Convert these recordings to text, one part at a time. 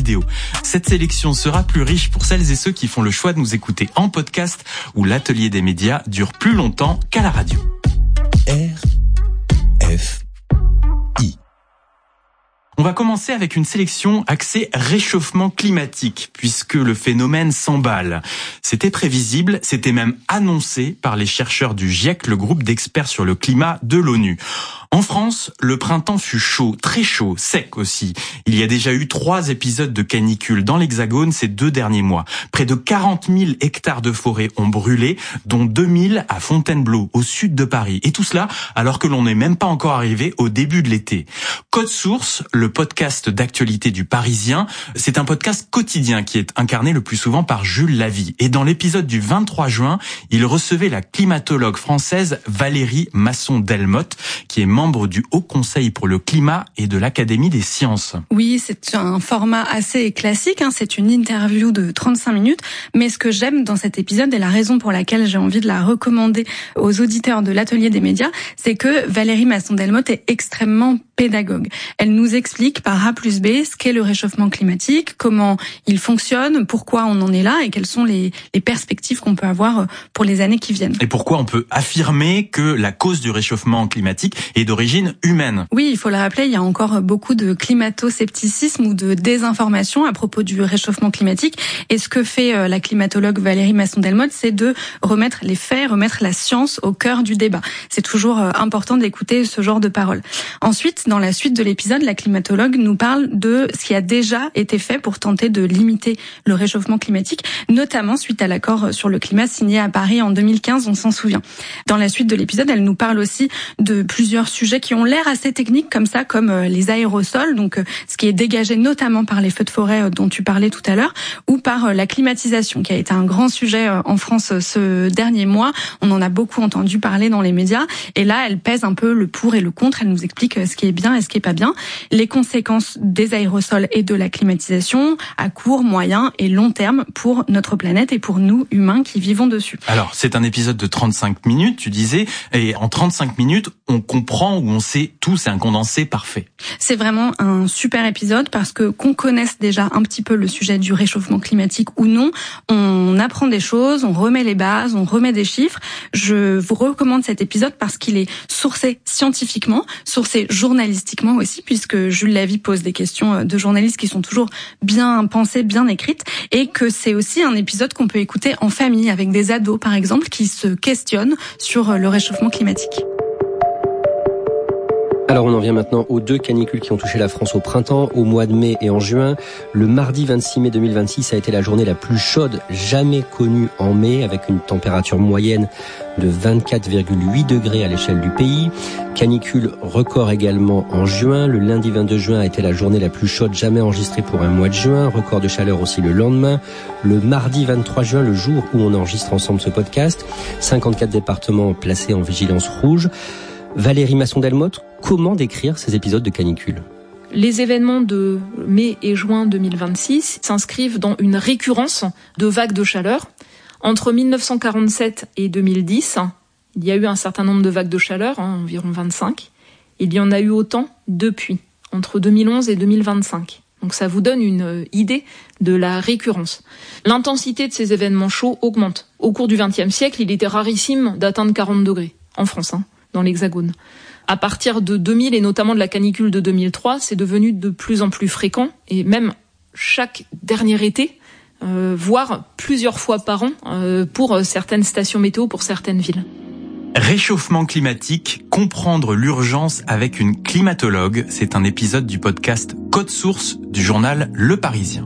vidéo. Cette sélection sera plus riche pour celles et ceux qui font le choix de nous écouter en podcast, où l'atelier des médias dure plus longtemps qu'à la radio. RFI. On va commencer avec une sélection axée réchauffement climatique, puisque le phénomène s'emballe. C'était prévisible, c'était même annoncé par les chercheurs du GIEC, le groupe d'experts sur le climat de l'ONU. En France, le printemps fut chaud, très chaud, sec aussi. Il y a déjà eu 3 épisodes de canicule dans l'Hexagone ces 2 derniers mois. Près de 40 000 hectares de forêt ont brûlé, dont 2 000 à Fontainebleau, au sud de Paris. Et tout cela alors que l'on n'est même pas encore arrivé au début de l'été. Code Source, le podcast d'actualité du Parisien, c'est un podcast quotidien qui est incarné le plus souvent par Jules Lavie. Et dans l'épisode du 23 juin, il recevait la climatologue française Valérie Masson-Delmotte, qui est membre du Haut Conseil pour le climat et de l'Académie des sciences. Oui, c'est un format assez classique, c'est une interview de 35 minutes, mais ce que j'aime dans cet épisode et la raison pour laquelle j'ai envie de la recommander aux auditeurs de l'atelier des médias, c'est que Valérie Masson-Delmotte est extrêmement pédagogue. Elle nous explique par A plus B ce qu'est le réchauffement climatique, comment il fonctionne, pourquoi on en est là et quelles sont les perspectives qu'on peut avoir pour les années qui viennent. Et pourquoi on peut affirmer que la cause du réchauffement climatique est d'origine humaine. Oui, il faut le rappeler, il y a encore beaucoup de climato-scepticisme ou de désinformation à propos du réchauffement climatique. Et ce que fait la climatologue Valérie Masson-Delmotte, c'est de remettre les faits, remettre la science au cœur du débat. C'est toujours important d'écouter ce genre de paroles. Ensuite, dans la suite de l'épisode, la climatologue nous parle de ce qui a déjà été fait pour tenter de limiter le réchauffement climatique, notamment suite à l'accord sur le climat signé à Paris en 2015, on s'en souvient. Dans la suite de l'épisode, elle nous parle aussi de plusieurs sujets qui ont l'air assez techniques comme ça, comme les aérosols, donc ce qui est dégagé notamment par les feux de forêt dont tu parlais tout à l'heure, ou par la climatisation, qui a été un grand sujet en France ce dernier mois. On en a beaucoup entendu parler dans les médias, et là, elle pèse un peu le pour et le contre. Elle nous explique ce qui est bien et ce qui est pas bien, les conséquences des aérosols et de la climatisation à court, moyen et long terme pour notre planète et pour nous, humains, qui vivons dessus. Alors, c'est un épisode de 35 minutes, tu disais, et en 35 minutes, on comprend ou on sait tout, c'est un condensé parfait. C'est vraiment un super épisode parce que qu'on connaisse déjà un petit peu le sujet du réchauffement climatique ou non, on apprend des choses, on remet les bases, on remet des chiffres. Je vous recommande cet épisode parce qu'il est sourcé scientifiquement, sourcé journalistiquement aussi, puisque Jules Lavie pose des questions de journalistes qui sont toujours bien pensées, bien écrites, et que c'est aussi un épisode qu'on peut écouter en famille avec des ados par exemple qui se questionnent sur le réchauffement climatique. Alors on en vient maintenant aux 2 canicules qui ont touché la France au printemps, au mois de mai et en juin. Le mardi 26 mai 2026 a été la journée la plus chaude jamais connue en mai, avec une température moyenne de 24,8 degrés à l'échelle du pays. Canicule record également en juin. Le lundi 22 juin a été la journée la plus chaude jamais enregistrée pour un mois de juin. Record de chaleur aussi le lendemain. Le mardi 23 juin, le jour où on enregistre ensemble ce podcast, 54 départements placés en vigilance rouge. Valérie Masson-Delmotte, comment décrire ces épisodes de canicule ? Les événements de mai et juin 2026 s'inscrivent dans une récurrence de vagues de chaleur. Entre 1947 et 2010, il y a eu un certain nombre de vagues de chaleur, environ 25. Il y en a eu autant depuis, entre 2011 et 2025. Donc ça vous donne une idée de la récurrence. L'intensité de ces événements chauds augmente. Au cours du XXe siècle, il était rarissime d'atteindre 40 degrés, en France, dans l'Hexagone. À partir de 2000 et notamment de la canicule de 2003, c'est devenu de plus en plus fréquent, et même chaque dernier été, voire plusieurs fois par an pour certaines stations météo, pour certaines villes. Réchauffement climatique, comprendre l'urgence avec une climatologue, c'est un épisode du podcast Code Source du journal Le Parisien.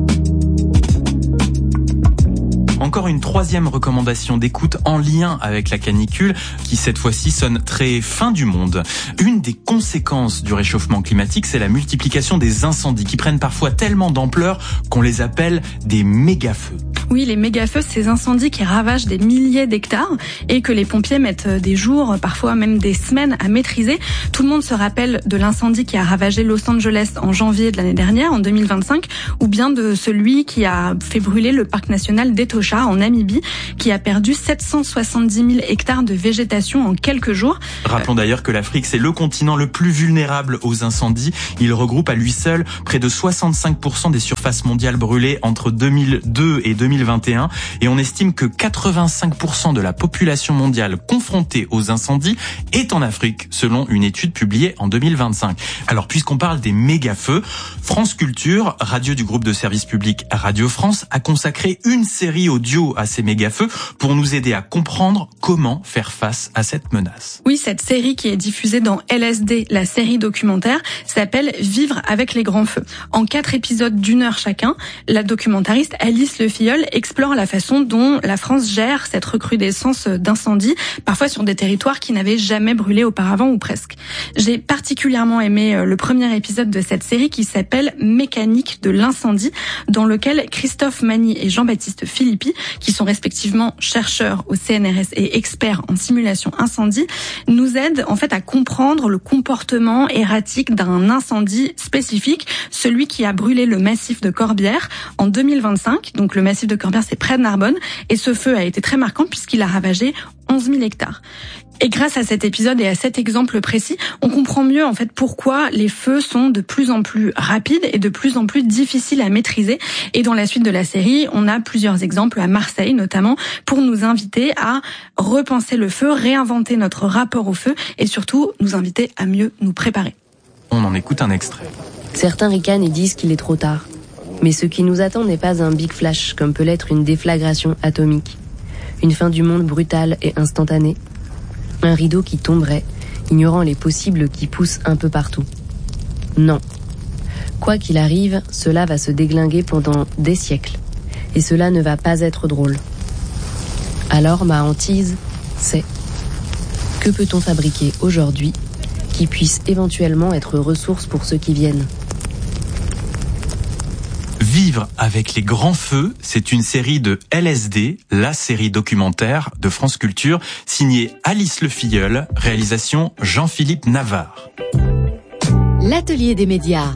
Encore une 3e recommandation d'écoute en lien avec la canicule qui cette fois-ci sonne très fin du monde. Une des conséquences du réchauffement climatique, c'est la multiplication des incendies qui prennent parfois tellement d'ampleur qu'on les appelle des méga-feux. Oui, les méga-feux, ces incendies qui ravagent des milliers d'hectares et que les pompiers mettent des jours, parfois même des semaines à maîtriser. Tout le monde se rappelle de l'incendie qui a ravagé Los Angeles en janvier de l'année dernière, en 2025, ou bien de celui qui a fait brûler le parc national d'Etosha en Namibie, qui a perdu 770 000 hectares de végétation en quelques jours. Rappelons d'ailleurs que l'Afrique, c'est le continent le plus vulnérable aux incendies. Il regroupe à lui seul près de 65% des surfaces mondiales brûlées entre 2002 et 2021. Et on estime que 85% de la population mondiale confrontée aux incendies est en Afrique, selon une étude publiée en 2025. Alors, puisqu'on parle des méga-feux, France Culture, radio du groupe de service public Radio France, a consacré une série audio à ces méga-feux pour nous aider à comprendre comment faire face à cette menace. Oui, cette série qui est diffusée dans LSD, la série documentaire, s'appelle Vivre avec les grands feux. En 4 épisodes d'1 heure chacun, la documentariste Alice Le Filleul explore la façon dont la France gère cette recrudescence d'incendies, parfois sur des territoires qui n'avaient jamais brûlé auparavant ou presque. J'ai particulièrement aimé le premier épisode de cette série qui s'appelle Mécanique de l'incendie, dans lequel Christophe Magny et Jean-Baptiste Philippi, qui sont respectivement chercheurs au CNRS et experts en simulation incendie, nous aident en fait à comprendre le comportement erratique d'un incendie spécifique, celui qui a brûlé le massif de Corbières en 2025. Donc le massif de Corbières, c'est près de Narbonne, et ce feu a été très marquant puisqu'il a ravagé 11 000 hectares. Et grâce à cet épisode et à cet exemple précis, on comprend mieux en fait pourquoi les feux sont de plus en plus rapides et de plus en plus difficiles à maîtriser. Et dans la suite de la série, on a plusieurs exemples à Marseille notamment pour nous inviter à repenser le feu, réinventer notre rapport au feu et surtout nous inviter à mieux nous préparer. On en écoute un extrait. Certains ricanent et disent qu'il est trop tard. Mais ce qui nous attend n'est pas un big flash comme peut l'être une déflagration atomique. Une fin du monde brutale et instantanée. Un rideau qui tomberait, ignorant les possibles qui poussent un peu partout. Non. Quoi qu'il arrive, cela va se déglinguer pendant des siècles. Et cela ne va pas être drôle. Alors ma hantise, c'est: que peut-on fabriquer aujourd'hui qui puisse éventuellement être ressource pour ceux qui viennent ? Vivre avec les grands feux, c'est une série de LSD, la série documentaire de France Culture, signée Alice Le Filleul, réalisation Jean-Philippe Navarre. L'atelier des médias.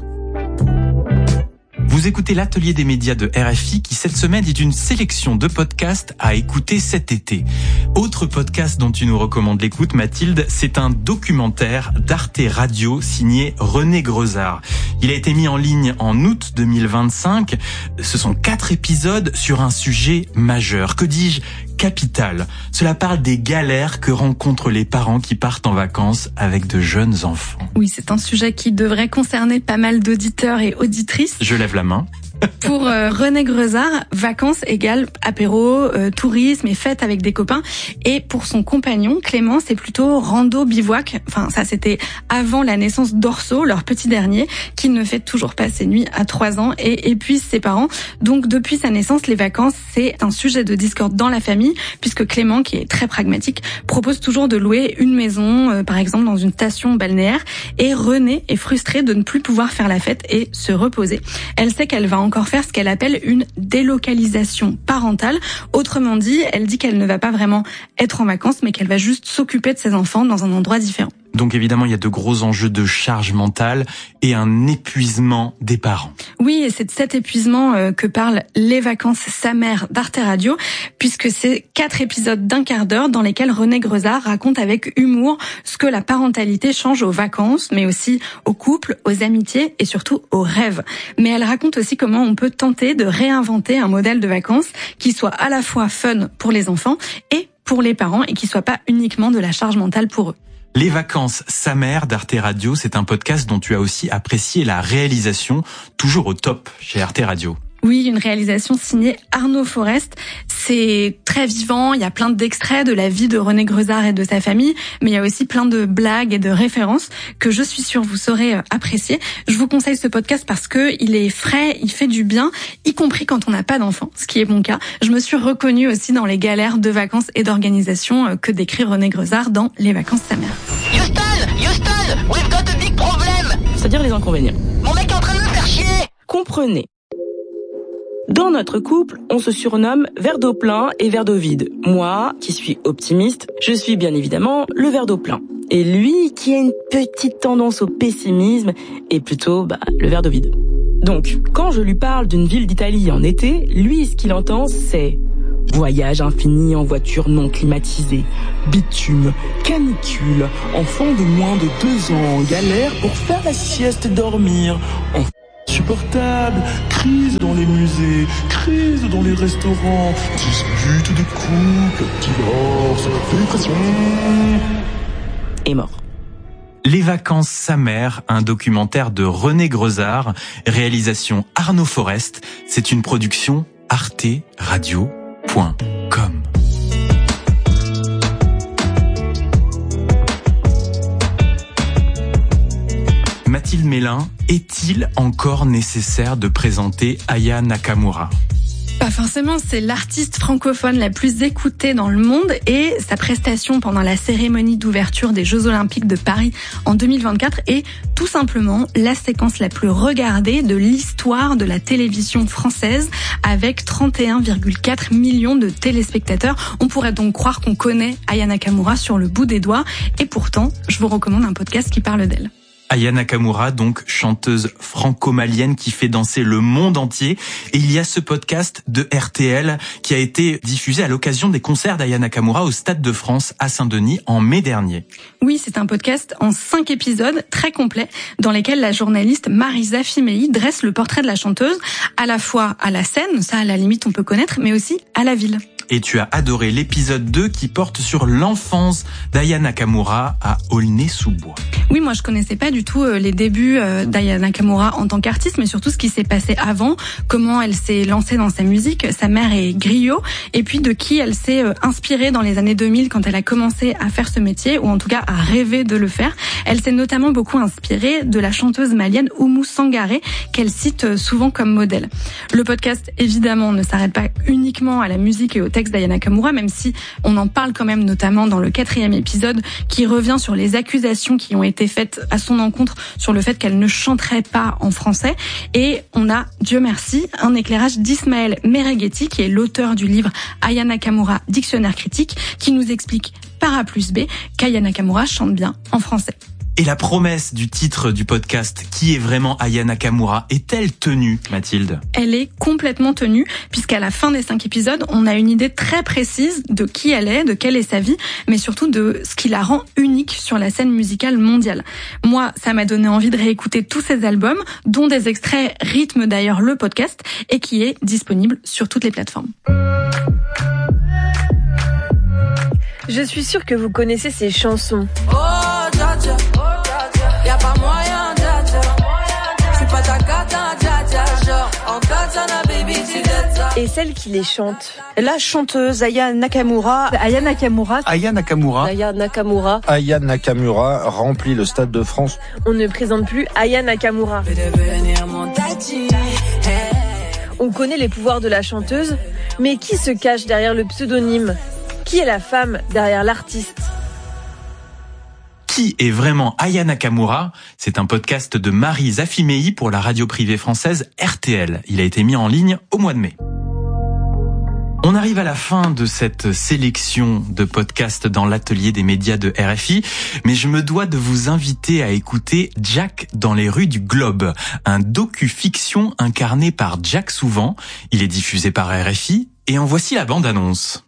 Vous écoutez l'atelier des médias de RFI qui cette semaine est une sélection de podcasts à écouter cet été. Autre podcast dont tu nous recommandes l'écoute, Mathilde, c'est un documentaire d'Arte Radio signé René Grezard. Il a été mis en ligne en août 2025. Ce sont 4 épisodes sur un sujet majeur. Que dis-je ? Capital. Cela parle des galères que rencontrent les parents qui partent en vacances avec de jeunes enfants. Oui, c'est un sujet qui devrait concerner pas mal d'auditeurs et auditrices. Je lève la main. Pour René Grezard, vacances égale apéro, tourisme et fête avec des copains. Et pour son compagnon, Clément, c'est plutôt rando, bivouac. Enfin, ça, c'était avant la naissance d'Orso, leur petit dernier, qui ne fait toujours pas ses nuits à 3 ans et épuise ses parents. Donc, depuis sa naissance, les vacances, c'est un sujet de discorde dans la famille, puisque Clément, qui est très pragmatique, propose toujours de louer une maison, par exemple, dans une station balnéaire. Et René est frustrée de ne plus pouvoir faire la fête et se reposer. Elle sait qu'elle va encore faire ce qu'elle appelle une délocalisation parentale. Autrement dit, elle dit qu'elle ne va pas vraiment être en vacances, mais qu'elle va juste s'occuper de ses enfants dans un endroit différent. Donc évidemment, il y a de gros enjeux de charge mentale et un épuisement des parents. Oui, et c'est de cet épuisement que parlent Les Vacances sa mère d'Arte Radio, puisque c'est 4 épisodes d'1 quart d'heure dans lesquels René Grezard raconte avec humour ce que la parentalité change aux vacances, mais aussi aux couples, aux amitiés et surtout aux rêves. Mais elle raconte aussi comment on peut tenter de réinventer un modèle de vacances qui soit à la fois fun pour les enfants et pour les parents et qui soit pas uniquement de la charge mentale pour eux. Les Vacances sa mère d'Arte Radio, c'est un podcast dont tu as aussi apprécié la réalisation, toujours au top chez Arte Radio. Oui, une réalisation signée Arnaud Forest. C'est très vivant, il y a plein d'extraits de la vie de René Grezard et de sa famille, mais il y a aussi plein de blagues et de références que je suis sûre vous saurez apprécier. Je vous conseille ce podcast parce que il est frais, il fait du bien, y compris quand on n'a pas d'enfants, ce qui est mon cas. Je me suis reconnue aussi dans les galères de vacances et d'organisation que décrit René Grezard dans Les Vacances sa mère. Houston, we've got a big problem. C'est-à-dire les inconvénients. Mon mec est en train de me faire chier. Comprenez. Dans notre couple, on se surnomme verre d'eau plein et verre d'eau vide. Moi, qui suis optimiste, je suis bien évidemment le verre d'eau plein. Et lui, qui a une petite tendance au pessimisme, est plutôt le verre d'eau vide. Donc, quand je lui parle d'une ville d'Italie en été, lui, ce qu'il entend, c'est voyage infini en voiture non climatisée, bitume, canicule, enfant de moins de 2 ans, galère pour faire la sieste et dormir, insupportable, crise dans les musées, crise dans les restaurants, dispute de couple, divorce, dépression, et mort. Les vacances sa mère, un documentaire de René Grezard, réalisation Arnaud Forest, c'est une production arteradio.com. Mathilde Mélin, est-il encore nécessaire de présenter Aya Nakamura ? Pas forcément, c'est l'artiste francophone la plus écoutée dans le monde et sa prestation pendant la cérémonie d'ouverture des Jeux Olympiques de Paris en 2024 est tout simplement la séquence la plus regardée de l'histoire de la télévision française avec 31,4 millions de téléspectateurs. On pourrait donc croire qu'on connaît Aya Nakamura sur le bout des doigts et pourtant, je vous recommande un podcast qui parle d'elle. Aya Nakamura, donc chanteuse franco-malienne qui fait danser le monde entier. Et il y a ce podcast de RTL qui a été diffusé à l'occasion des concerts d'Aya Nakamura au Stade de France à Saint-Denis en mai dernier. Oui, c'est un podcast en 5 épisodes très complets dans lesquels la journaliste Marisa Fimei dresse le portrait de la chanteuse à la fois à la scène, ça à la limite on peut connaître, mais aussi à la ville. Et tu as adoré l'épisode 2 qui porte sur l'enfance d'Aya Nakamura à Aulnay-sous-Bois. Oui, moi je connaissais pas du tout les débuts d'Aya Nakamura en tant qu'artiste, mais surtout ce qui s'est passé avant, comment elle s'est lancée dans sa musique. Sa mère est griot, et puis de qui elle s'est inspirée dans les années 2000 quand elle a commencé à faire ce métier, ou en tout cas à rêver de le faire. Elle s'est notamment beaucoup inspirée de la chanteuse malienne Oumou Sangaré, qu'elle cite souvent comme modèle. Le podcast, évidemment, ne s'arrête pas uniquement à la musique et au texte d'Aya Nakamura, même si on en parle quand même notamment dans le 4e épisode qui revient sur les accusations qui ont été faites à son encontre sur le fait qu'elle ne chanterait pas en français. Et on a, Dieu merci, un éclairage d'Ismaël Mereghetti qui est l'auteur du livre Aya Nakamura, dictionnaire critique, qui nous explique par A plus B qu'Aya Nakamura chante bien en français. Et la promesse du titre du podcast, qui est vraiment Aya Nakamura, est-elle tenue, Mathilde ? Elle est complètement tenue, puisqu'à la fin des 5 épisodes, on a une idée très précise de qui elle est, de quelle est sa vie, mais surtout de ce qui la rend unique sur la scène musicale mondiale. Moi, ça m'a donné envie de réécouter tous ses albums, dont des extraits rythment d'ailleurs le podcast, et qui est disponible sur toutes les plateformes. Je suis sûre que vous connaissez ces chansons. Oh, dja dja, y'a pas moyen, dja dja. J'suis pas ta cata, dja dja. Genre, en katana, baby, tu dettes ça. Et celle qui les chante, la chanteuse Aya Nakamura. Aya Nakamura. Aya Nakamura. Aya Nakamura. Aya Nakamura remplit le Stade de France. On ne présente plus Aya Nakamura. On connaît les pouvoirs de la chanteuse, mais qui se cache derrière le pseudonyme ? Qui est la femme derrière l'artiste ? Qui est vraiment Aya Nakamura ? C'est un podcast de Marisa Fimei pour la radio privée française RTL. Il a été mis en ligne au mois de mai. On arrive à la fin de cette sélection de podcasts dans l'atelier des médias de RFI, mais je me dois de vous inviter à écouter Jack dans les rues du Globe, un docu-fiction incarné par Jack Souvent. Il est diffusé par RFI et en voici la bande-annonce.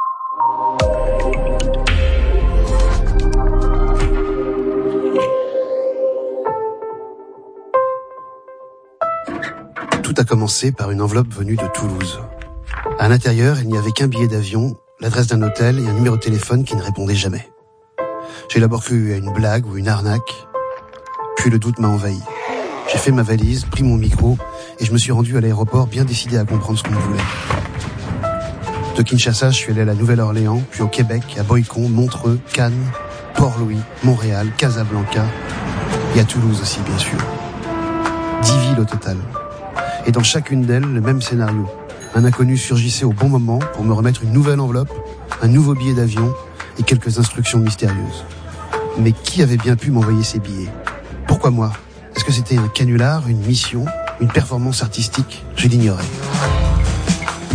Tout a commencé par une enveloppe venue de Toulouse. À l'intérieur, il n'y avait qu'un billet d'avion, l'adresse d'un hôtel et un numéro de téléphone qui ne répondait jamais. J'ai d'abord cru à une blague ou une arnaque, puis le doute m'a envahi. J'ai fait ma valise, pris mon micro et je me suis rendu à l'aéroport bien décidé à comprendre ce qu'on me voulait. De Kinshasa, je suis allé à la Nouvelle-Orléans, puis au Québec, à Boycon, Montreux, Cannes, Port-Louis, Montréal, Casablanca et à Toulouse aussi, bien sûr. 10 villes au total. Et dans chacune d'elles, le même scénario. Un inconnu surgissait au bon moment pour me remettre une nouvelle enveloppe, un nouveau billet d'avion et quelques instructions mystérieuses. Mais qui avait bien pu m'envoyer ces billets ? Pourquoi moi ? Est-ce que c'était un canular, une mission, une performance artistique ? Je l'ignorais.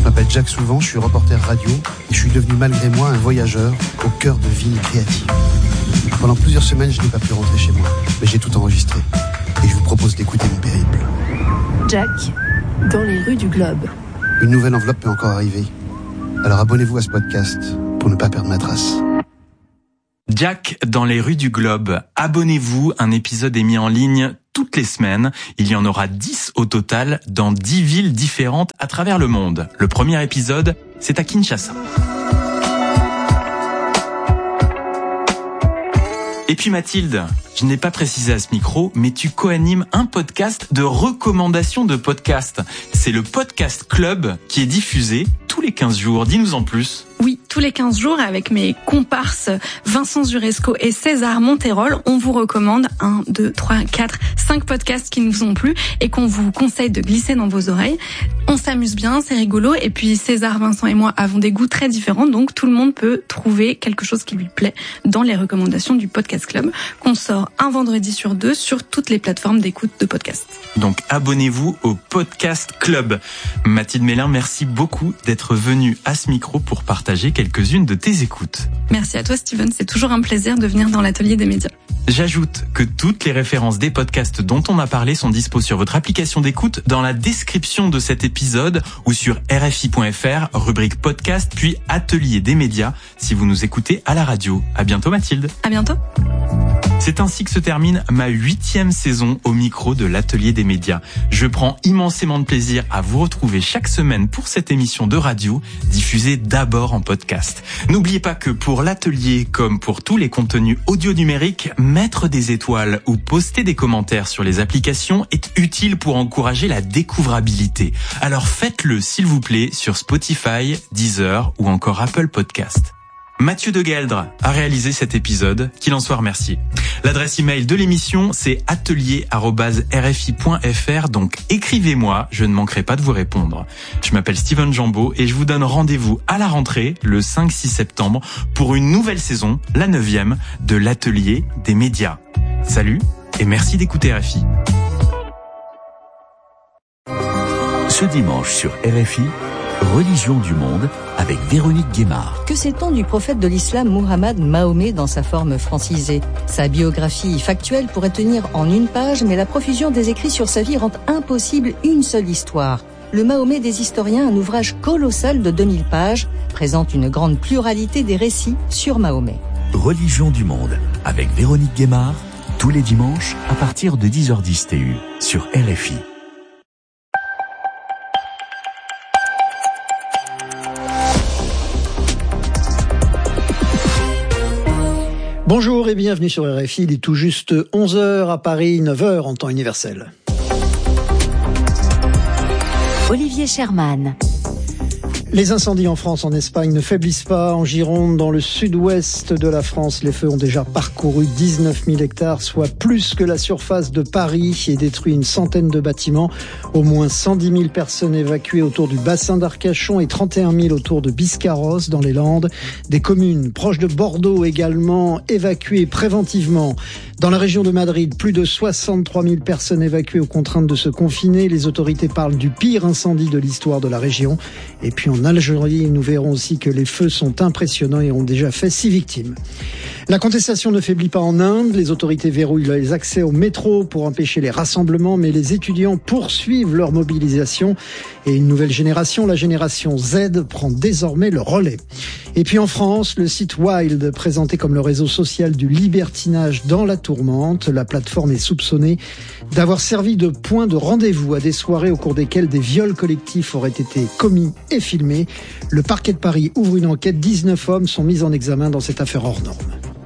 m'appelle Jacques Souvent, je suis reporter radio et je suis devenu malgré moi un voyageur au cœur de villes créatives. Pendant plusieurs semaines, je n'ai pas pu rentrer chez moi, mais j'ai tout enregistré. Et je vous propose d'écouter mon périple. Jack, dans les rues du globe. Une nouvelle enveloppe peut encore arriver. Alors abonnez-vous à ce podcast pour ne pas perdre ma trace. Jack dans les rues du globe. Abonnez-vous, un épisode est mis en ligne toutes les semaines. Il y en aura 10 au total dans 10 villes différentes à travers le monde. Le premier épisode, c'est à Kinshasa. Et puis Mathilde, je n'ai pas précisé à ce micro, mais tu co-animes un podcast de recommandations de podcasts. C'est le Podcast Club qui est diffusé tous les 15 jours. Dis-nous en plus. Oui, tous les 15 jours, avec mes comparses Vincent Zuresco et César Monterol, on vous recommande 1, 2, 3, 4, 5 podcasts qui nous ont plu et qu'on vous conseille de glisser dans vos oreilles. On s'amuse bien, c'est rigolo. Et puis César, Vincent et moi avons des goûts très différents, donc tout le monde peut trouver quelque chose qui lui plaît dans les recommandations du Podcast Club, qu'on sort un vendredi sur 2 sur toutes les plateformes d'écoute de podcasts. Donc abonnez-vous au Podcast Club. Mathilde Mélin, merci beaucoup d'être venue à ce micro pour partager quelques-unes de tes écoutes. Merci à toi Steven, c'est toujours un plaisir de venir dans l'atelier des médias. J'ajoute que toutes les références des podcasts dont on a parlé sont dispo sur votre application d'écoute dans la description de cet épisode ou sur rfi.fr, rubrique podcast, puis atelier des médias si vous nous écoutez à la radio. À bientôt Mathilde. À bientôt. C'est ainsi que se termine ma 8e saison au micro de l'Atelier des médias. Je prends immensément de plaisir à vous retrouver chaque semaine pour cette émission de radio, diffusée d'abord en podcast. N'oubliez pas que pour l'Atelier, comme pour tous les contenus audio numériques, mettre des étoiles ou poster des commentaires sur les applications est utile pour encourager la découvrabilité. Alors faites-le s'il vous plaît sur Spotify, Deezer ou encore Apple Podcast. Mathieu de Gueldre a réalisé cet épisode, qu'il en soit remercié. L'adresse email de l'émission, c'est atelier@rfi.fr, donc écrivez-moi, je ne manquerai pas de vous répondre. Je m'appelle Steven Jambeau et je vous donne rendez-vous à la rentrée, le 5-6 septembre, pour une nouvelle saison, la 9e, de l'Atelier des médias. Salut et merci d'écouter RFI. Ce dimanche sur RFI, Religion du monde avec Véronique Guémard. Que sait-on du prophète de l'islam Muhammad Mahomet dans sa forme francisée ? Sa biographie factuelle pourrait tenir en une page, mais la profusion des écrits sur sa vie rend impossible une seule histoire. Le Mahomet des historiens, un ouvrage colossal de 2000 pages, présente une grande pluralité des récits sur Mahomet. Religion du monde avec Véronique Guémard, tous les dimanches à partir de 10h10 TU sur RFI. Bonjour et bienvenue sur RFI, il est tout juste 11h à Paris, 9h en temps universel. Olivier Sherman. Les incendies en France, en Espagne ne faiblissent pas. En Gironde, dans le sud-ouest de la France, les feux ont déjà parcouru 19 000 hectares, soit plus que la surface de Paris, et détruit une centaine de bâtiments. Au moins 110 000 personnes évacuées autour du bassin d'Arcachon et 31 000 autour de Biscarrosse, dans les Landes. Des communes proches de Bordeaux également évacuées préventivement. Dans la région de Madrid, plus de 63 000 personnes évacuées aux contraintes de se confiner. Les autorités parlent du pire incendie de l'histoire de la région. Et puis en Algérie, nous verrons aussi que les feux sont impressionnants et ont déjà fait 6 victimes. La contestation ne faiblit pas en Inde. Les autorités verrouillent les accès au métro pour empêcher les rassemblements, mais les étudiants poursuivent leur mobilisation. Et une nouvelle génération, la génération Z, prend désormais le relais. Et puis en France, le site Wild, présenté comme le réseau social du libertinage dans la tourmente, la plateforme est soupçonnée d'avoir servi de point de rendez-vous à des soirées au cours desquelles des viols collectifs auraient été commis et filmés. Le parquet de Paris ouvre une enquête. 19 hommes sont mis en examen dans cette affaire hors norme.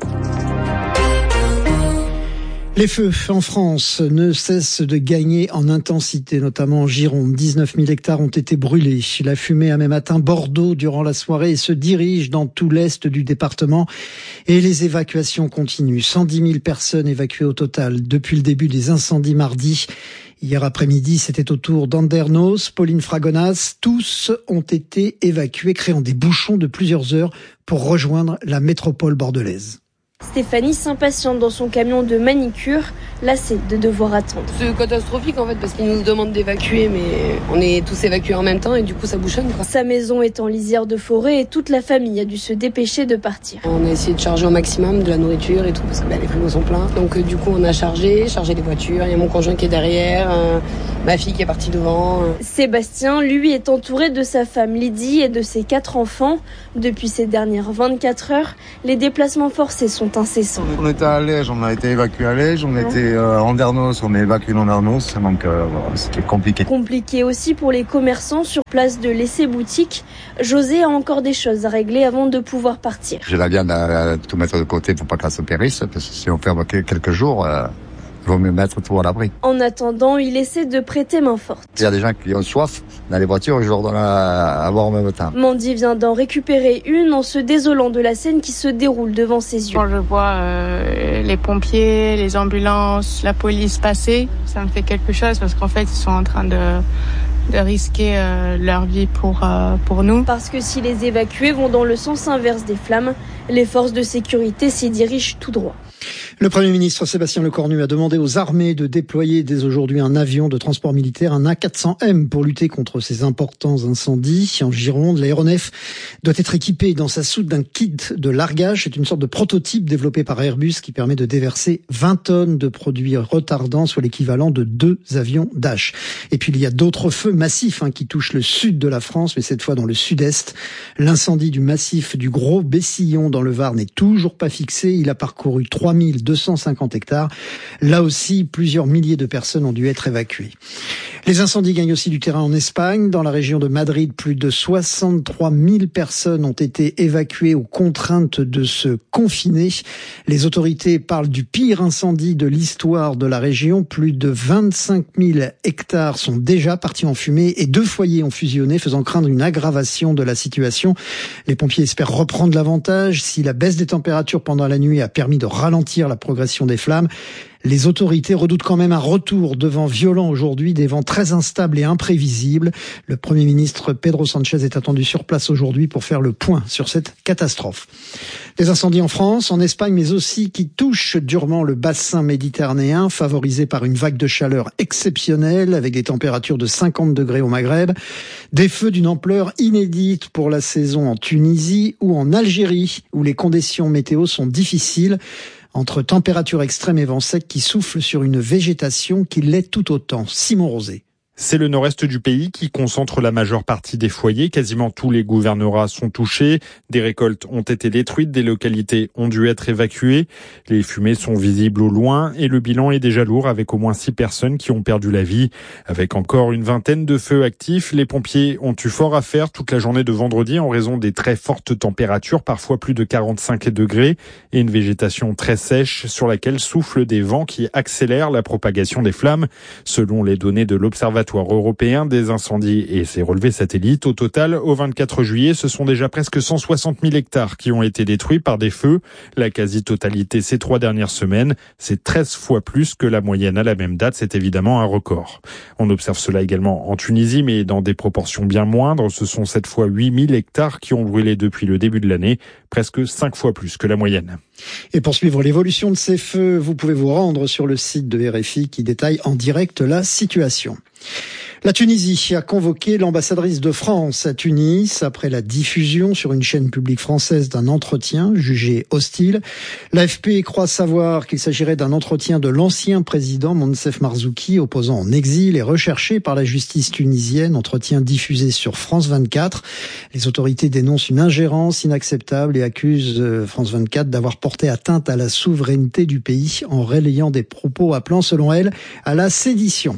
Les feux en France ne cessent de gagner en intensité, notamment en Gironde. 19 000 hectares ont été brûlés. La fumée a même atteint Bordeaux durant la soirée et se dirige dans tout l'est du département. Et les évacuations continuent. 110 000 personnes évacuées au total depuis le début des incendies mardi. Hier après-midi, c'était au tour d'Andernos, Pauline Fragonnas. Tous ont été évacués, créant des bouchons de plusieurs heures pour rejoindre la métropole bordelaise. Stéphanie s'impatiente dans son camion de manicure, lassée de devoir attendre. C'est catastrophique en fait parce qu'ils nous demandent d'évacuer mais on est tous évacués en même temps et du coup ça bouchonne quoi. Sa maison est en lisière de forêt et toute la famille a dû se dépêcher de partir. On a essayé de charger au maximum de la nourriture et tout parce que les frigos sont pleins. Donc du coup on a chargé les voitures, il y a mon conjoint qui est derrière, ma fille qui est partie devant. Sébastien, lui, est entouré de sa femme Lydie et de ses 4 enfants. Depuis ces dernières 24 heures, les déplacements forcés sont incessants. On était à Lège, on a été évacué à Lège, on était à Andernos, on est évacué dans Andernos, donc c'était compliqué. Compliqué aussi pour les commerçants sur place de laisser boutique. José a encore des choses à régler avant de pouvoir partir. J'ai la viande à tout mettre de côté pour pas que ça se périsse, parce que si on ferme quelques jours, il vaut mieux mettre tout à l'abri. En attendant, il essaie de prêter main forte. Il y a des gens qui ont soif dans les voitures et je leur donne à boire en même temps. Mandy vient d'en récupérer une en se désolant de la scène qui se déroule devant ses yeux. Quand je vois les pompiers, les ambulances, la police passer, ça me fait quelque chose parce qu'en fait, ils sont en train de risquer leur vie pour nous. Parce que si les évacués vont dans le sens inverse des flammes, les forces de sécurité s'y dirigent tout droit. Le Premier ministre Sébastien Lecornu a demandé aux armées de déployer dès aujourd'hui un avion de transport militaire, un A400M, pour lutter contre ces importants incendies. En Gironde, l'aéronef doit être équipé dans sa soute d'un kit de largage. C'est une sorte de prototype développé par Airbus qui permet de déverser 20 tonnes de produits retardants, soit l'équivalent de 2 avions Dash. Et puis il y a d'autres feux massifs qui touchent le sud de la France, mais cette fois dans le sud-est. L'incendie du massif du Gros Bessillon dans le Var n'est toujours pas fixé. Il a parcouru 3250 hectares. Là aussi, plusieurs milliers de personnes ont dû être évacuées. Les incendies gagnent aussi du terrain en Espagne. Dans la région de Madrid, plus de 63 000 personnes ont été évacuées aux contraintes de se confiner. Les autorités parlent du pire incendie de l'histoire de la région. Plus de 25 000 hectares sont déjà partis en fumée et 2 foyers ont fusionné, faisant craindre une aggravation de la situation. Les pompiers espèrent reprendre l'avantage si la baisse des températures pendant la nuit a permis de ralentir la progression des flammes. Les autorités redoutent quand même un retour de vents violents aujourd'hui, des vents très instables et imprévisibles. Le Premier ministre Pedro Sánchez est attendu sur place aujourd'hui pour faire le point sur cette catastrophe. Des incendies en France, en Espagne, mais aussi qui touchent durement le bassin méditerranéen, favorisé par une vague de chaleur exceptionnelle avec des températures de 50 degrés au Maghreb. Des feux d'une ampleur inédite pour la saison en Tunisie ou en Algérie, où les conditions météo sont difficiles. Entre températures extrêmes et vents secs qui soufflent sur une végétation qui l'est tout autant. Simon Rosé. C'est le nord-est du pays qui concentre la majeure partie des foyers. Quasiment tous les gouvernorats sont touchés. Des récoltes ont été détruites, des localités ont dû être évacuées. Les fumées sont visibles au loin et le bilan est déjà lourd avec au moins 6 personnes qui ont perdu la vie. Avec encore une vingtaine de feux actifs, les pompiers ont eu fort à faire toute la journée de vendredi en raison des très fortes températures, parfois plus de 45 degrés, et une végétation très sèche sur laquelle soufflent des vents qui accélèrent la propagation des flammes. Selon les données de l'Observatoire européen des incendies et ses relevés satellites, au total, au 24 juillet, ce sont déjà presque 160 000 hectares qui ont été détruits par des feux. La quasi-totalité ces 3 dernières semaines, c'est 13 fois plus que la moyenne à la même date. C'est évidemment un record. On observe cela également en Tunisie, mais dans des proportions bien moindres. Ce sont cette fois 8 000 hectares qui ont brûlé depuis le début de l'année, presque 5 fois plus que la moyenne. Et pour suivre l'évolution de ces feux, vous pouvez vous rendre sur le site de RFI qui détaille en direct la situation. La Tunisie a convoqué l'ambassadrice de France à Tunis après la diffusion sur une chaîne publique française d'un entretien jugé hostile. L'AFP croit savoir qu'il s'agirait d'un entretien de l'ancien président Moncef Marzouki, opposant en exil et recherché par la justice tunisienne, entretien diffusé sur France 24. Les autorités dénoncent une ingérence inacceptable et accusent France 24 d'avoir porté atteinte à la souveraineté du pays en relayant des propos appelant, selon elle, à la sédition.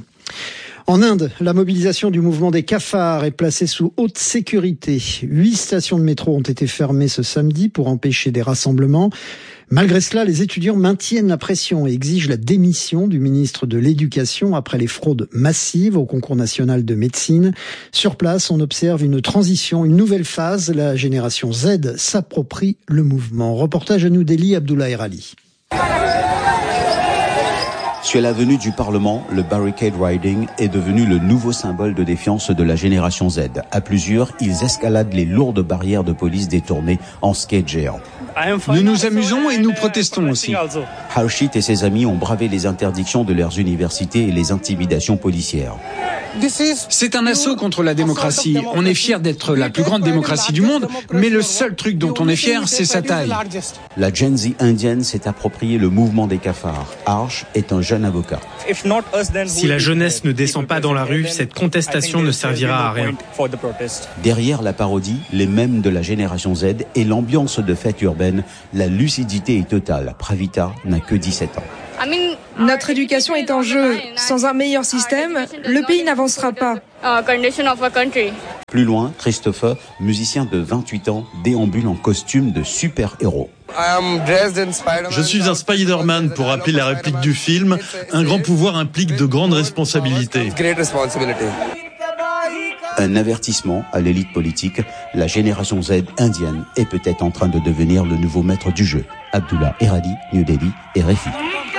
En Inde, la mobilisation du mouvement des cafards est placée sous haute sécurité. 8 stations de métro ont été fermées ce samedi pour empêcher des rassemblements. Malgré cela, les étudiants maintiennent la pression et exigent la démission du ministre de l'Éducation après les fraudes massives au concours national de médecine. Sur place, on observe une transition, une nouvelle phase. La génération Z s'approprie le mouvement. Reportage à New Delhi, Abdoulaye Rali. Sur l'avenue du Parlement, le barricade riding est devenu le nouveau symbole de défiance de la génération Z. À plusieurs, ils escaladent les lourdes barrières de police détournées en skate géant. Nous nous amusons et nous protestons aussi. Harshit et ses amis ont bravé les interdictions de leurs universités et les intimidations policières. C'est un assaut contre la démocratie. On est fiers d'être la plus grande démocratie du monde, mais le seul truc dont on est fier, c'est sa taille. La Gen Z indienne s'est approprié le mouvement des cafards. Harsh est un jeune avocat. Si la jeunesse ne descend pas dans la rue, cette contestation ne servira à rien. Derrière la parodie, les mèmes de la génération Z et l'ambiance de fête urbaine, la lucidité est totale. Pravita n'a que 17 ans. Notre éducation est en jeu. Sans un meilleur système, le pays n'avancera pas. Plus loin, Christopher, musicien de 28 ans, déambule en costume de super-héros. Je suis un Spider-Man pour rappeler la réplique du film. Un grand pouvoir implique de grandes responsabilités. Un avertissement à l'élite politique, la génération Z indienne est peut-être en train de devenir le nouveau maître du jeu. Abdullah Eradi, New Delhi, RFI.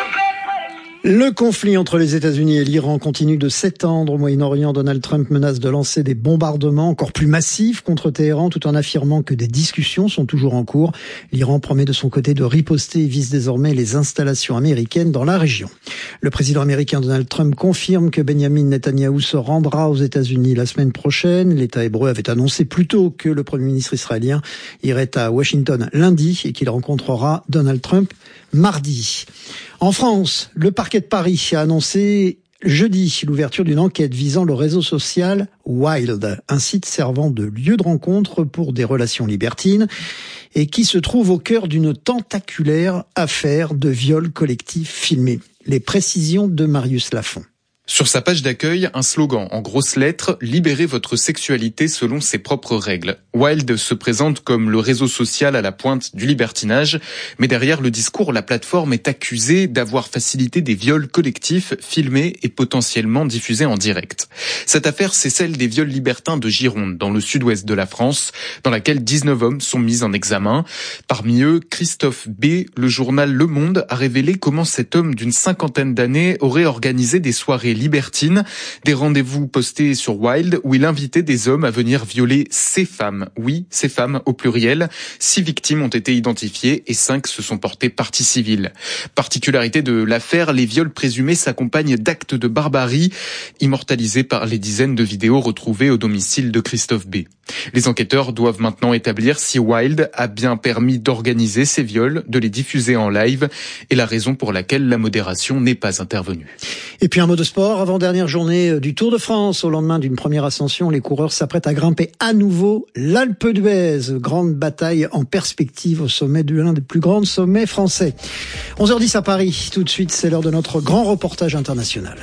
Le conflit entre les États-Unis et l'Iran continue de s'étendre au Moyen-Orient. Donald Trump menace de lancer des bombardements encore plus massifs contre Téhéran tout en affirmant que des discussions sont toujours en cours. L'Iran promet de son côté de riposter et vise désormais les installations américaines dans la région. Le président américain Donald Trump confirme que Benjamin Netanyahou se rendra aux États-Unis la semaine prochaine. L'État hébreu avait annoncé plus tôt que le Premier ministre israélien irait à Washington lundi et qu'il rencontrera Donald Trump mardi. En France, le parquet de Paris a annoncé jeudi l'ouverture d'une enquête visant le réseau social Wild, un site servant de lieu de rencontre pour des relations libertines et qui se trouve au cœur d'une tentaculaire affaire de viol collectif filmé. Les précisions de Marius Lafont. Sur sa page d'accueil, un slogan en grosses lettres « Libérez votre sexualité selon ses propres règles ». Wild se présente comme le réseau social à la pointe du libertinage, mais derrière le discours, la plateforme est accusée d'avoir facilité des viols collectifs filmés et potentiellement diffusés en direct. Cette affaire, c'est celle des viols libertins de Gironde, dans le sud-ouest de la France, dans laquelle 19 hommes sont mis en examen. Parmi eux, Christophe B., le journal Le Monde, a révélé comment cet homme d'une 50aine d'années aurait organisé des soirées libertines, des rendez-vous postés sur Wild où il invitait des hommes à venir violer ces femmes. Oui, ces femmes au pluriel. 6 victimes ont été identifiées et 5 se sont portées partie civile. Particularité de l'affaire, les viols présumés s'accompagnent d'actes de barbarie, immortalisés par les dizaines de vidéos retrouvées au domicile de Christophe B. Les enquêteurs doivent maintenant établir si Wild a bien permis d'organiser ces viols, de les diffuser en live et la raison pour laquelle la modération n'est pas intervenue. Et puis un mot de sport, avant-dernière journée du Tour de France. Au lendemain d'une première ascension, les coureurs s'apprêtent à grimper à nouveau l'Alpe d'Huez. Grande bataille en perspective au sommet de l'un des plus grands sommets français. 11h10 à Paris. Tout de suite, c'est l'heure de notre grand reportage international.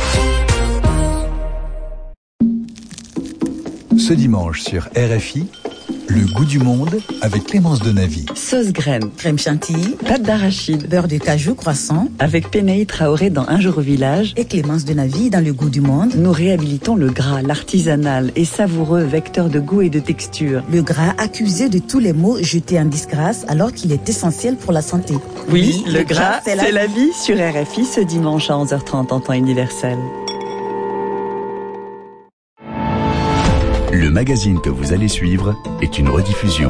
Ce dimanche sur RFI, le goût du monde avec Clémence Denavy. Sauce graine, crème chantilly, pâte d'arachide, beurre de cajou croissant, avec Pénaï Traoré dans Un jour au village et Clémence Denavy dans le goût du monde. Nous réhabilitons le gras, l'artisanal et savoureux vecteur de goût et de texture. Le gras accusé de tous les maux jetés en disgrâce alors qu'il est essentiel pour la santé. Oui, le gras, c'est la vie sur RFI ce dimanche à 11h30 en temps universel. Le magazine que vous allez suivre est une rediffusion.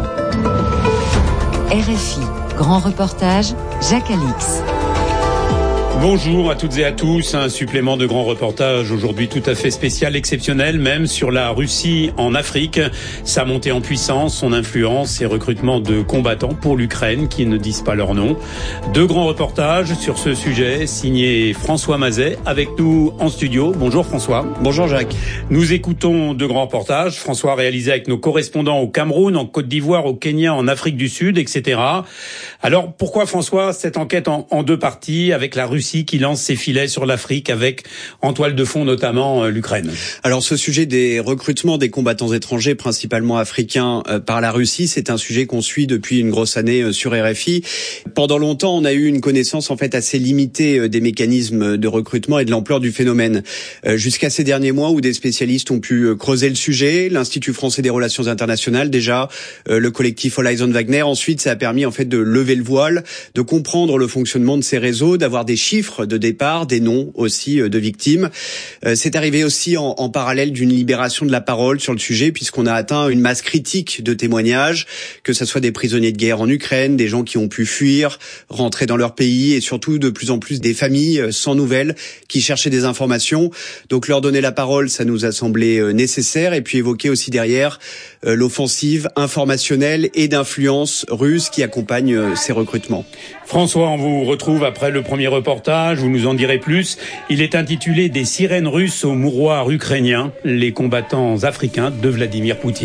RFI, grand reportage, Jacques Alix. Bonjour à toutes et à tous, un supplément de grand reportage aujourd'hui tout à fait spécial, exceptionnel même, sur la Russie en Afrique, sa montée en puissance, son influence, ses recrutements de combattants pour l'Ukraine qui ne disent pas leur nom. 2 grands reportages sur ce sujet, signé François Mazet, avec nous en studio. Bonjour François. Bonjour Jacques. Nous écoutons 2 grands reportages, François réalisé avec nos correspondants au Cameroun, en Côte d'Ivoire, au Kenya, en Afrique du Sud, etc. Alors pourquoi François cette enquête en 2 parties avec la Russie qui lance ses filets sur l'Afrique avec en toile de fond notamment l'Ukraine? Alors ce sujet des recrutements des combattants étrangers, principalement africains, par la Russie, c'est un sujet qu'on suit depuis une grosse année sur RFI. Pendant longtemps, on a eu une connaissance en fait assez limitée des mécanismes de recrutement et de l'ampleur du phénomène. Jusqu'à ces derniers mois où des spécialistes ont pu creuser le sujet, l'Institut français des relations internationales déjà, le collectif Horizon Wagner. Ensuite, ça a permis en fait de lever le voile, de comprendre le fonctionnement de ces réseaux, d'avoir des chiffres chiffres de départ, des noms aussi de victimes. C'est arrivé aussi en parallèle d'une libération de la parole sur le sujet, puisqu'on a atteint une masse critique de témoignages, que ce soit des prisonniers de guerre en Ukraine, des gens qui ont pu fuir, rentrer dans leur pays, et surtout de plus en plus des familles sans nouvelles qui cherchaient des informations. Donc leur donner la parole, ça nous a semblé nécessaire, et puis évoquer aussi derrière l'offensive informationnelle et d'influence russe qui accompagne ces recrutements. François, on vous retrouve après le premier reportage, vous nous en direz plus. Il est intitulé « Des sirènes russes au mouroir ukrainien, les combattants africains de Vladimir Poutine ».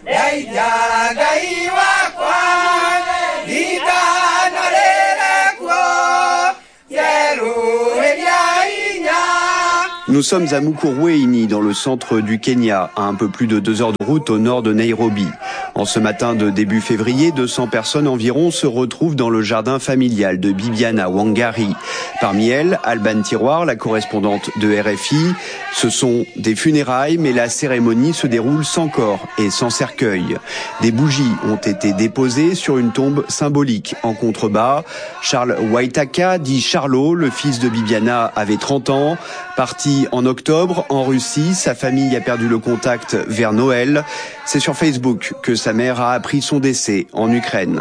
Nous sommes à Mukurweini, dans le centre du Kenya, à un peu plus de 2 heures de route au nord de Nairobi. En ce matin de début février, 200 personnes environ se retrouvent dans le jardin familial de Bibiana Wangari. Parmi elles, Alban Tiroir, la correspondante de RFI. Ce sont des funérailles, mais la cérémonie se déroule sans corps et sans cercueil. Des bougies ont été déposées sur une tombe symbolique. En contrebas, Charles Waitaka, dit Charlot, le fils de Bibiana, avait 30 ans. Parti en octobre en Russie, sa famille a perdu le contact vers Noël. C'est sur Facebook que sa mère a appris son décès en Ukraine.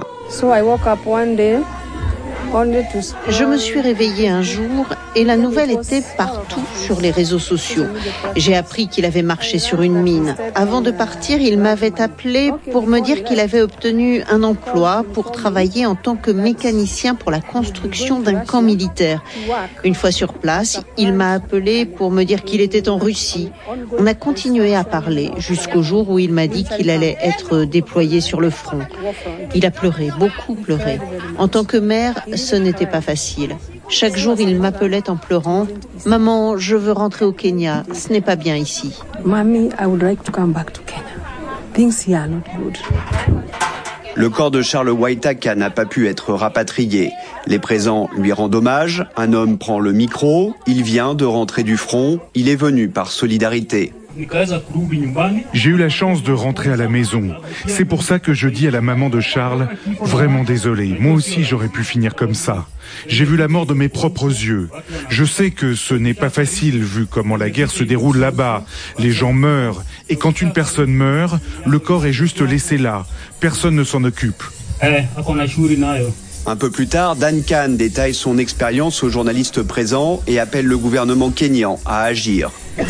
Je me suis réveillée un jour et la nouvelle était partout sur les réseaux sociaux. J'ai appris qu'il avait marché sur une mine. Avant de partir, il m'avait appelé pour me dire qu'il avait obtenu un emploi pour travailler en tant que mécanicien pour la construction d'un camp militaire. Une fois sur place, il m'a appelé pour me dire qu'il était en Russie. On a continué à parler jusqu'au jour où il m'a dit qu'il allait être déployé sur le front. Il a pleuré, beaucoup pleuré. En tant que mère, ce n'était pas facile. Chaque jour, il m'appelait en pleurant. « Maman, je veux rentrer au Kenya. Ce n'est pas bien ici. » Mommy, I would like to come back to Kenya. Things here are not good. Le corps de Charles Waitaka n'a pas pu être rapatrié. Les présents lui rendent hommage. Un homme prend le micro. Il vient de rentrer du front. Il est venu par solidarité. J'ai eu la chance de rentrer à la maison. C'est pour ça que je dis à la maman de Charles, vraiment désolé, moi aussi j'aurais pu finir comme ça. J'ai vu la mort de mes propres yeux. Je sais que ce n'est pas facile vu comment la guerre se déroule là-bas. Les gens meurent. Et quand une personne meurt, le corps est juste laissé là. Personne ne s'en occupe. Un peu plus tard, Duncan détaille son expérience aux journalistes présents et appelle le gouvernement kényan à agir.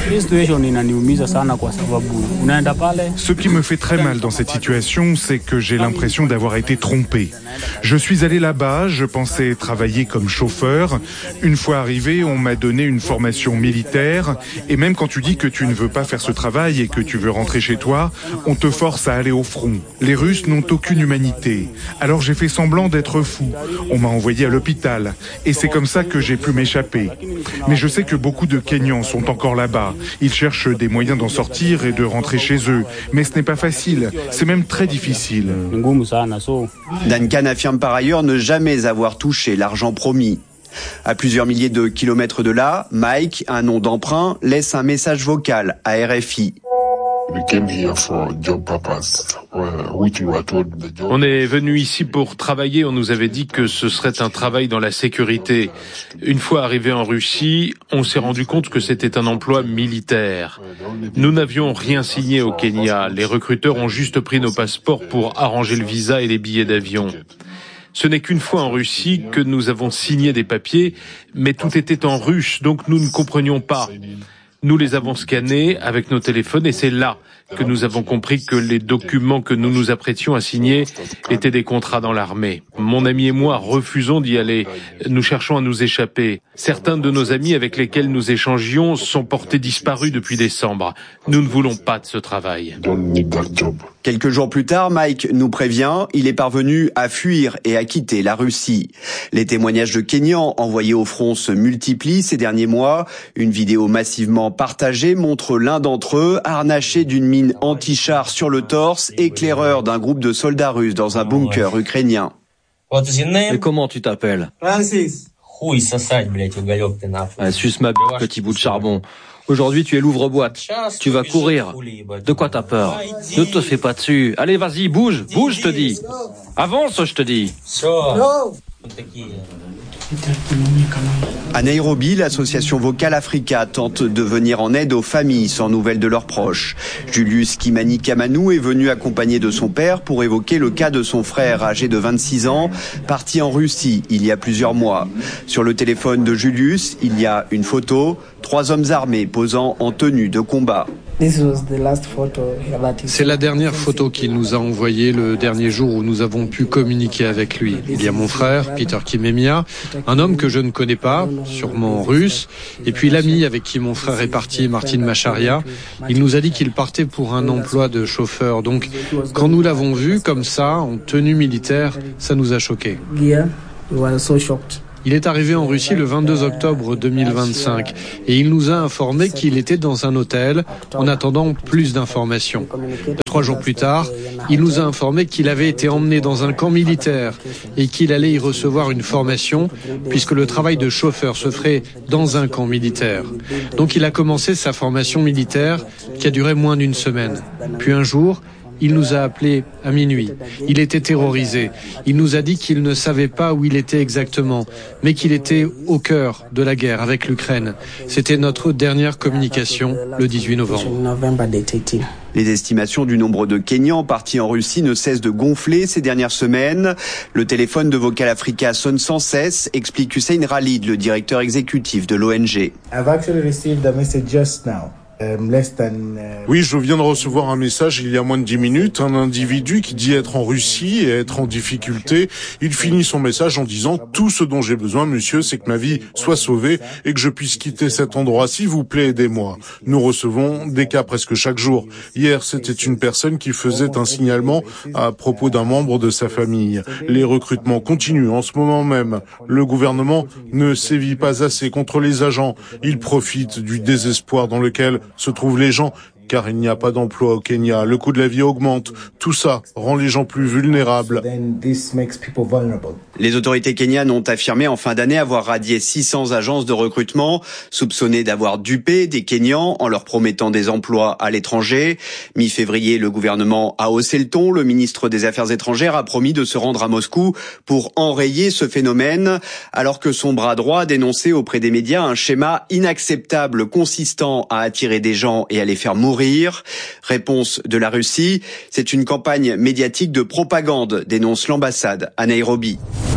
Ce qui me fait très mal dans cette situation, c'est que j'ai l'impression d'avoir été trompé. Je suis allé là-bas, je pensais travailler comme chauffeur. Une fois arrivé, on m'a donné une formation militaire. Et même quand tu dis que tu ne veux pas faire ce travail et que tu veux rentrer chez toi, on te force à aller au front. Les Russes n'ont aucune humanité. Alors j'ai fait semblant d'être fou. On m'a envoyé à l'hôpital. Et c'est comme ça que j'ai pu m'échapper. Mais je sais que beaucoup de Kenyans sont encore là-bas. Ils cherchent des moyens d'en sortir et de rentrer chez eux. Mais ce n'est pas facile. C'est même très difficile. Duncan affirme par ailleurs ne jamais avoir touché l'argent promis. À plusieurs milliers de kilomètres de là, Mike, un nom d'emprunt, laisse un message vocal à RFI. On est venu ici pour travailler, on nous avait dit que ce serait un travail dans la sécurité. Une fois arrivé en Russie, on s'est rendu compte que c'était un emploi militaire. Nous n'avions rien signé au Kenya, les recruteurs ont juste pris nos passeports pour arranger le visa et les billets d'avion. Ce n'est qu'une fois en Russie que nous avons signé des papiers, mais tout était en russe, donc nous ne comprenions pas. Nous les avons scannés avec nos téléphones et c'est là que nous avons compris que les documents que nous nous apprêtions à signer étaient des contrats dans l'armée. Mon ami et moi refusons d'y aller. Nous cherchons à nous échapper. Certains de nos amis avec lesquels nous échangions sont portés disparus depuis décembre. Nous ne voulons pas de ce travail. Quelques jours plus tard, Mike nous prévient, il est parvenu à fuir et à quitter la Russie. Les témoignages de Kenyans envoyés au front se multiplient ces derniers mois. Une vidéo massivement partagée montre l'un d'entre eux harnaché d'une mine anti-char sur le torse, éclaireur d'un groupe de soldats russes dans un bunker ukrainien. Et comment tu t'appelles? Francis. Suce ma bite, petit bout de charbon. Aujourd'hui, tu es l'ouvre-boîte. Tu vas courir. De quoi t'as peur? Ne te fais pas dessus. Allez, vas-y, bouge, je te dis. Avance, je te dis. À Nairobi, l'association Vocal Africa tente de venir en aide aux familles sans nouvelles de leurs proches. Julius Kimani Kamanou est venu accompagné de son père pour évoquer le cas de son frère âgé de 26 ans, parti en Russie il y a plusieurs mois. Sur le téléphone de Julius, il y a une photo, 3 hommes armés posant en tenue de combat. C'est la dernière photo qu'il nous a envoyée le dernier jour où nous avons pu communiquer avec lui. Il y a mon frère, Peter Kimemia, un homme que je ne connais pas, sûrement russe, et puis l'ami avec qui mon frère est parti, Martin Macharia. Il nous a dit qu'il partait pour un emploi de chauffeur. Donc, quand nous l'avons vu comme ça, en tenue militaire, ça nous a choqués. Il est arrivé en Russie le 22 octobre 2025 et il nous a informé qu'il était dans un hôtel en attendant plus d'informations. 3 jours plus tard, il nous a informé qu'il avait été emmené dans un camp militaire et qu'il allait y recevoir une formation puisque le travail de chauffeur se ferait dans un camp militaire. Donc il a commencé sa formation militaire qui a duré moins d'1 semaine. Puis un jour, il nous a appelés à minuit. Il était terrorisé. Il nous a dit qu'il ne savait pas où il était exactement, mais qu'il était au cœur de la guerre avec l'Ukraine. C'était notre dernière communication le 18 novembre. Les estimations du nombre de Kenyans partis en Russie ne cessent de gonfler ces dernières semaines. Le téléphone de Vocal Africa sonne sans cesse, explique Hussein Ralid, le directeur exécutif de l'ONG. Oui, je viens de recevoir un message il y a moins de 10 minutes. Un individu qui dit être en Russie et être en difficulté. Il finit son message en disant « Tout ce dont j'ai besoin, monsieur, c'est que ma vie soit sauvée et que je puisse quitter cet endroit. S'il vous plaît, aidez-moi. » Nous recevons des cas presque chaque jour. Hier, c'était une personne qui faisait un signalement à propos d'un membre de sa famille. Les recrutements continuent en ce moment même. Le gouvernement ne sévit pas assez contre les agents. Il profite du désespoir dans lequel se trouvent les gens, car il n'y a pas d'emploi au Kenya, le coût de la vie augmente, tout ça rend les gens plus vulnérables. Les autorités kenyanes ont affirmé en fin d'année avoir radié 600 agences de recrutement, soupçonnées d'avoir dupé des Kenyans en leur promettant des emplois à l'étranger. Mi-février, le gouvernement a haussé le ton. Le ministre des Affaires étrangères a promis de se rendre à Moscou pour enrayer ce phénomène, alors que son bras droit dénonçait auprès des médias un schéma inacceptable consistant à attirer des gens et à les faire mourir. Réponse de la Russie, c'est une campagne médiatique de propagande, dénonce l'ambassade à Nairobi.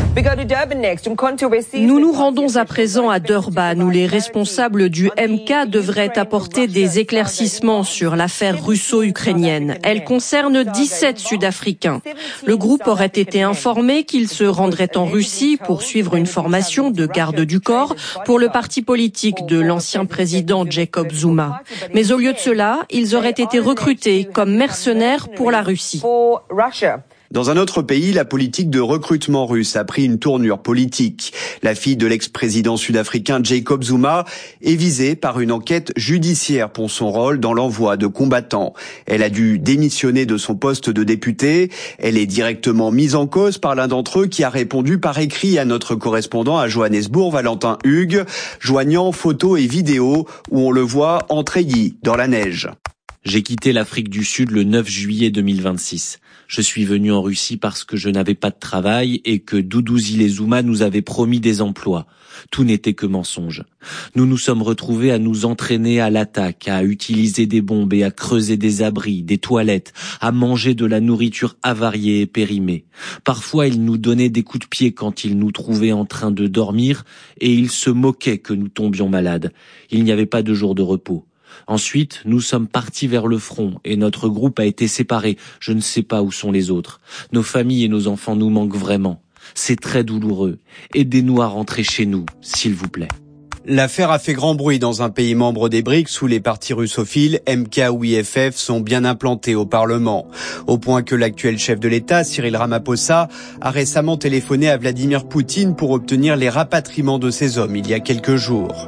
Nous nous rendons à présent à Durban où les responsables du MK devraient apporter des éclaircissements sur l'affaire russo-ukrainienne. Elle concerne 17 Sud-Africains. Le groupe aurait été informé qu'il se rendrait en Russie pour suivre une formation de garde du corps pour le parti politique de l'ancien président Jacob Zuma. Mais au lieu de cela, ils auraient été recrutés comme mercenaires pour la Russie. Dans un autre pays, la politique de recrutement russe a pris une tournure politique. La fille de l'ex-président sud-africain Jacob Zuma est visée par une enquête judiciaire pour son rôle dans l'envoi de combattants. Elle a dû démissionner de son poste de députée. Elle est directement mise en cause par l'un d'entre eux qui a répondu par écrit à notre correspondant à Johannesburg, Valentin Hugues, joignant photos et vidéos où on le voit entraillis dans la neige. J'ai quitté l'Afrique du Sud le 9 juillet 2026. Je suis venu en Russie parce que je n'avais pas de travail et que Doudou Zile Zuma nous avait promis des emplois. Tout n'était que mensonge. Nous nous sommes retrouvés à nous entraîner à l'attaque, à utiliser des bombes et à creuser des abris, des toilettes, à manger de la nourriture avariée et périmée. Parfois, ils nous donnaient des coups de pied quand ils nous trouvaient en train de dormir et ils se moquaient que nous tombions malades. Il n'y avait pas de jour de repos. Ensuite, nous sommes partis vers le front et notre groupe a été séparé. Je ne sais pas où sont les autres. Nos familles et nos enfants nous manquent vraiment. C'est très douloureux. Aidez-nous à rentrer chez nous, s'il vous plaît. L'affaire a fait grand bruit dans un pays membre des BRICS où les partis russophiles, MK ou IFF, sont bien implantés au Parlement. Au point que l'actuel chef de l'État, Cyril Ramaphosa, a récemment téléphoné à Vladimir Poutine pour obtenir les rapatriements de ces hommes il y a quelques jours.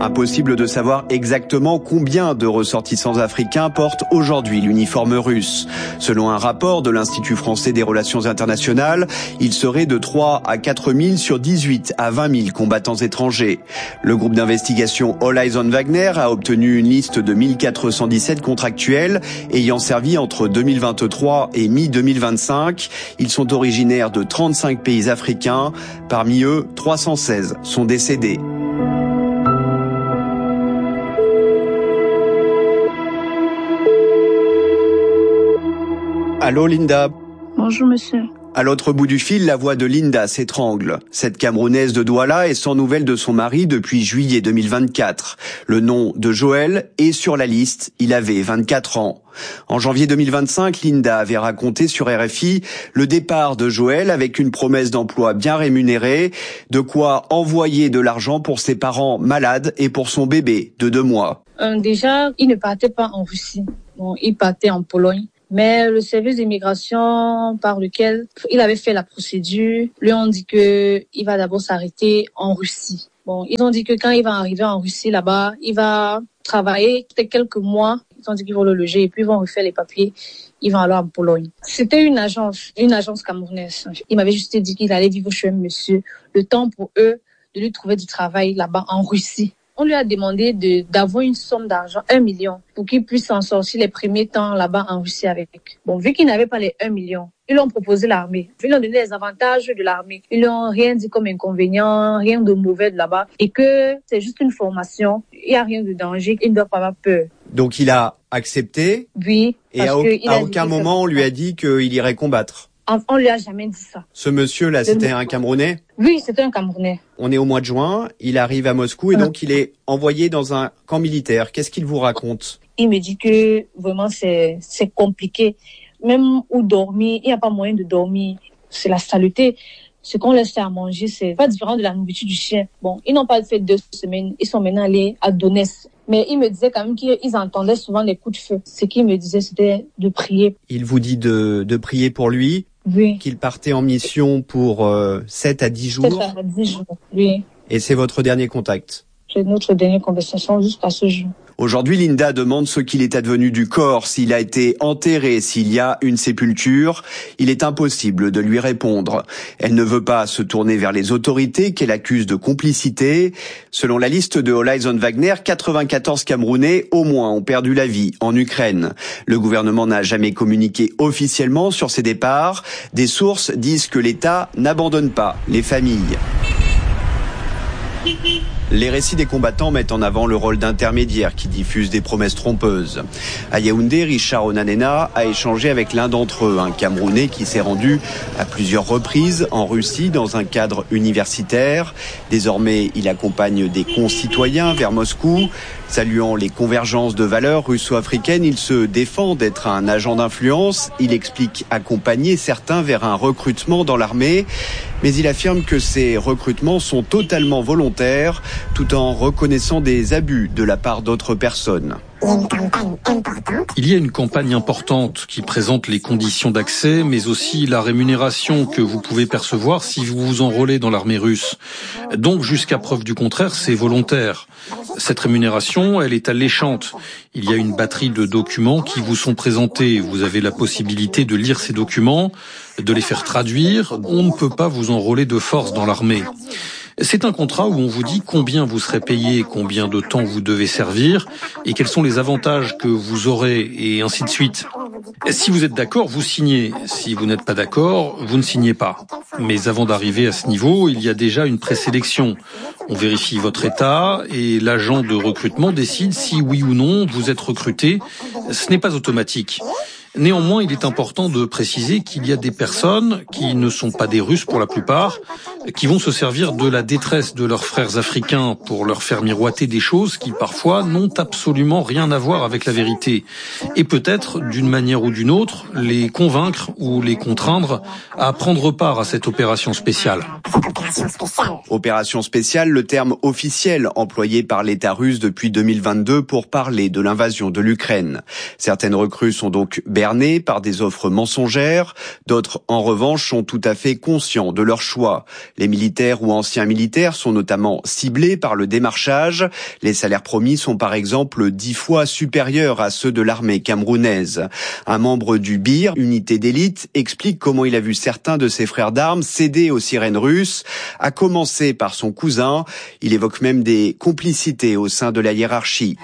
Impossible de savoir exactement combien de ressortissants africains portent aujourd'hui l'uniforme russe. Selon un rapport de l'Institut français des relations internationales, il serait de 3 à 4 000 sur 18 à 20 000 combattants étrangers. Le groupe d'investigation All Eyes on Wagner a obtenu une liste de 1417 contractuels ayant servi entre 2023 et mi-2025. Ils sont originaires de 35 pays africains. Parmi eux, 316 sont décédés. Allô Linda. Bonjour monsieur. À l'autre bout du fil, la voix de Linda s'étrangle. Cette Camerounaise de Douala est sans nouvelles de son mari depuis juillet 2024. Le nom de Joël est sur la liste, il avait 24 ans. En janvier 2025, Linda avait raconté sur RFI le départ de Joël avec une promesse d'emploi bien rémunérée, de quoi envoyer de l'argent pour ses parents malades et pour son bébé de 2 mois. Déjà, il ne partait pas en Russie, il partait en Pologne. Mais le service d'immigration par lequel il avait fait la procédure, lui ont dit que il va d'abord s'arrêter en Russie. Ils ont dit que quand il va arriver en Russie là-bas, il va travailler quelques mois. Ils ont dit qu'ils vont le loger et puis ils vont refaire les papiers. Ils vont aller en Pologne. C'était une agence camerounaise. Il m'avait juste dit qu'il allait vivre chez un monsieur. Le temps pour eux de lui trouver du travail là-bas en Russie. On lui a demandé d'avoir une somme d'argent, 1 million, pour qu'il puisse s'en sortir les premiers temps là-bas en Russie avec. Vu qu'il n'avait pas les 1 million, ils lui ont proposé l'armée. Ils lui ont donné les avantages de l'armée. Ils lui ont rien dit comme inconvénient, rien de mauvais de là-bas. Et que c'est juste une formation. Il n'y a rien de danger. Il ne doit pas avoir peur. Donc il a accepté. Oui. Et à aucun moment on lui a dit qu'il irait combattre. On lui a jamais dit ça. Ce monsieur-là, c'était un Camerounais? Oui, c'était un Camerounais. On est au mois de juin, il arrive à Moscou et donc il est envoyé dans un camp militaire. Qu'est-ce qu'il vous raconte? Il me dit que vraiment c'est compliqué. Même où dormir, il n'y a pas moyen de dormir. C'est la saleté. Ce qu'on laisse faire à manger, c'est pas différent de la nourriture du chien. Ils n'ont pas fait 2 semaines. Ils sont maintenant allés à Donetsk. Mais il me disait quand même qu'ils entendaient souvent les coups de feu. Ce qu'il me disait, c'était de prier. Il vous dit de prier pour lui? Oui. Qu'il partait en mission pour 7 à 10 jours? 7 à 10 jours, oui. Et c'est votre dernier contact? C'est notre dernière conversation jusqu'à ce jour. Aujourd'hui, Linda demande ce qu'il est advenu du corps, s'il a été enterré, s'il y a une sépulture. Il est impossible de lui répondre. Elle ne veut pas se tourner vers les autorités qu'elle accuse de complicité. Selon la liste de All Eyes on Wagner, 94 Camerounais au moins ont perdu la vie en Ukraine. Le gouvernement n'a jamais communiqué officiellement sur ces départs. Des sources disent que l'État n'abandonne pas les familles. Les récits des combattants mettent en avant le rôle d'intermédiaires qui diffusent des promesses trompeuses. À Yaoundé, Richard Onanena a échangé avec l'un d'entre eux, un Camerounais qui s'est rendu à plusieurs reprises en Russie dans un cadre universitaire. Désormais, il accompagne des concitoyens vers Moscou. Saluant les convergences de valeurs russo-africaines, il se défend d'être un agent d'influence. Il explique accompagner certains vers un recrutement dans l'armée. Mais il affirme que ces recrutements sont totalement volontaires, tout en reconnaissant des abus de la part d'autres personnes. Il y a une campagne importante qui présente les conditions d'accès, mais aussi la rémunération que vous pouvez percevoir si vous vous enrôlez dans l'armée russe. Donc, jusqu'à preuve du contraire, c'est volontaire. Cette rémunération, elle est alléchante. Il y a une batterie de documents qui vous sont présentés. Vous avez la possibilité de lire ces documents, de les faire traduire. On ne peut pas vous enrôler de force dans l'armée. C'est un contrat où on vous dit combien vous serez payé, combien de temps vous devez servir et quels sont les avantages que vous aurez et ainsi de suite. Si vous êtes d'accord, vous signez. Si vous n'êtes pas d'accord, vous ne signez pas. Mais avant d'arriver à ce niveau, il y a déjà une présélection. On vérifie votre état et l'agent de recrutement décide si oui ou non vous êtes recruté. Ce n'est pas automatique. Néanmoins, il est important de préciser qu'il y a des personnes qui ne sont pas des Russes pour la plupart, qui vont se servir de la détresse de leurs frères africains pour leur faire miroiter des choses qui parfois n'ont absolument rien à voir avec la vérité. Et peut-être, d'une manière ou d'une autre, les convaincre ou les contraindre à prendre part à cette opération spéciale. Opération spéciale, le terme officiel employé par l'État russe depuis 2022 pour parler de l'invasion de l'Ukraine. Certaines recrues sont donc bercées bernés par des offres mensongères. D'autres, en revanche, sont tout à fait conscients de leur choix. Les militaires ou anciens militaires sont notamment ciblés par le démarchage. Les salaires promis sont par exemple 10 fois supérieurs à ceux de l'armée camerounaise. Un membre du BIR, unité d'élite, explique comment il a vu certains de ses frères d'armes céder aux sirènes russes, à commencer par son cousin. Il évoque même des complicités au sein de la hiérarchie.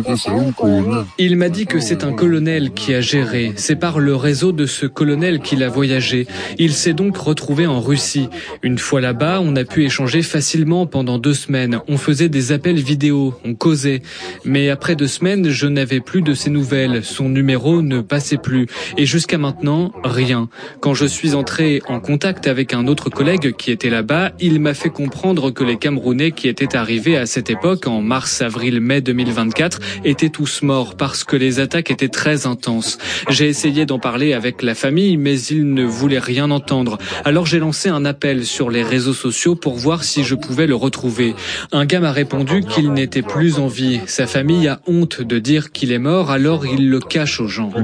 Il m'a dit que c'est un colonel qui a géré. C'est par le réseau de ce colonel qu'il a voyagé. Il s'est donc retrouvé en Russie. Une fois là-bas, on a pu échanger facilement pendant 2 semaines. On faisait des appels vidéo, on causait. Mais après 2 semaines, je n'avais plus de ses nouvelles. Son numéro ne passait plus. Et jusqu'à maintenant, rien. Quand je suis entré en contact avec un autre collègue qui était là-bas, il m'a fait comprendre que les Camerounais qui étaient arrivés à cette époque, en mars, avril, mai 2024, étaient tous morts parce que les attaques étaient très intenses. J'ai essayé d'en parler avec la famille, mais ils ne voulaient rien entendre. Alors j'ai lancé un appel sur les réseaux sociaux pour voir si je pouvais le retrouver. Un gars m'a répondu qu'il n'était plus en vie. Sa famille a honte de dire qu'il est mort, alors il le cache aux gens.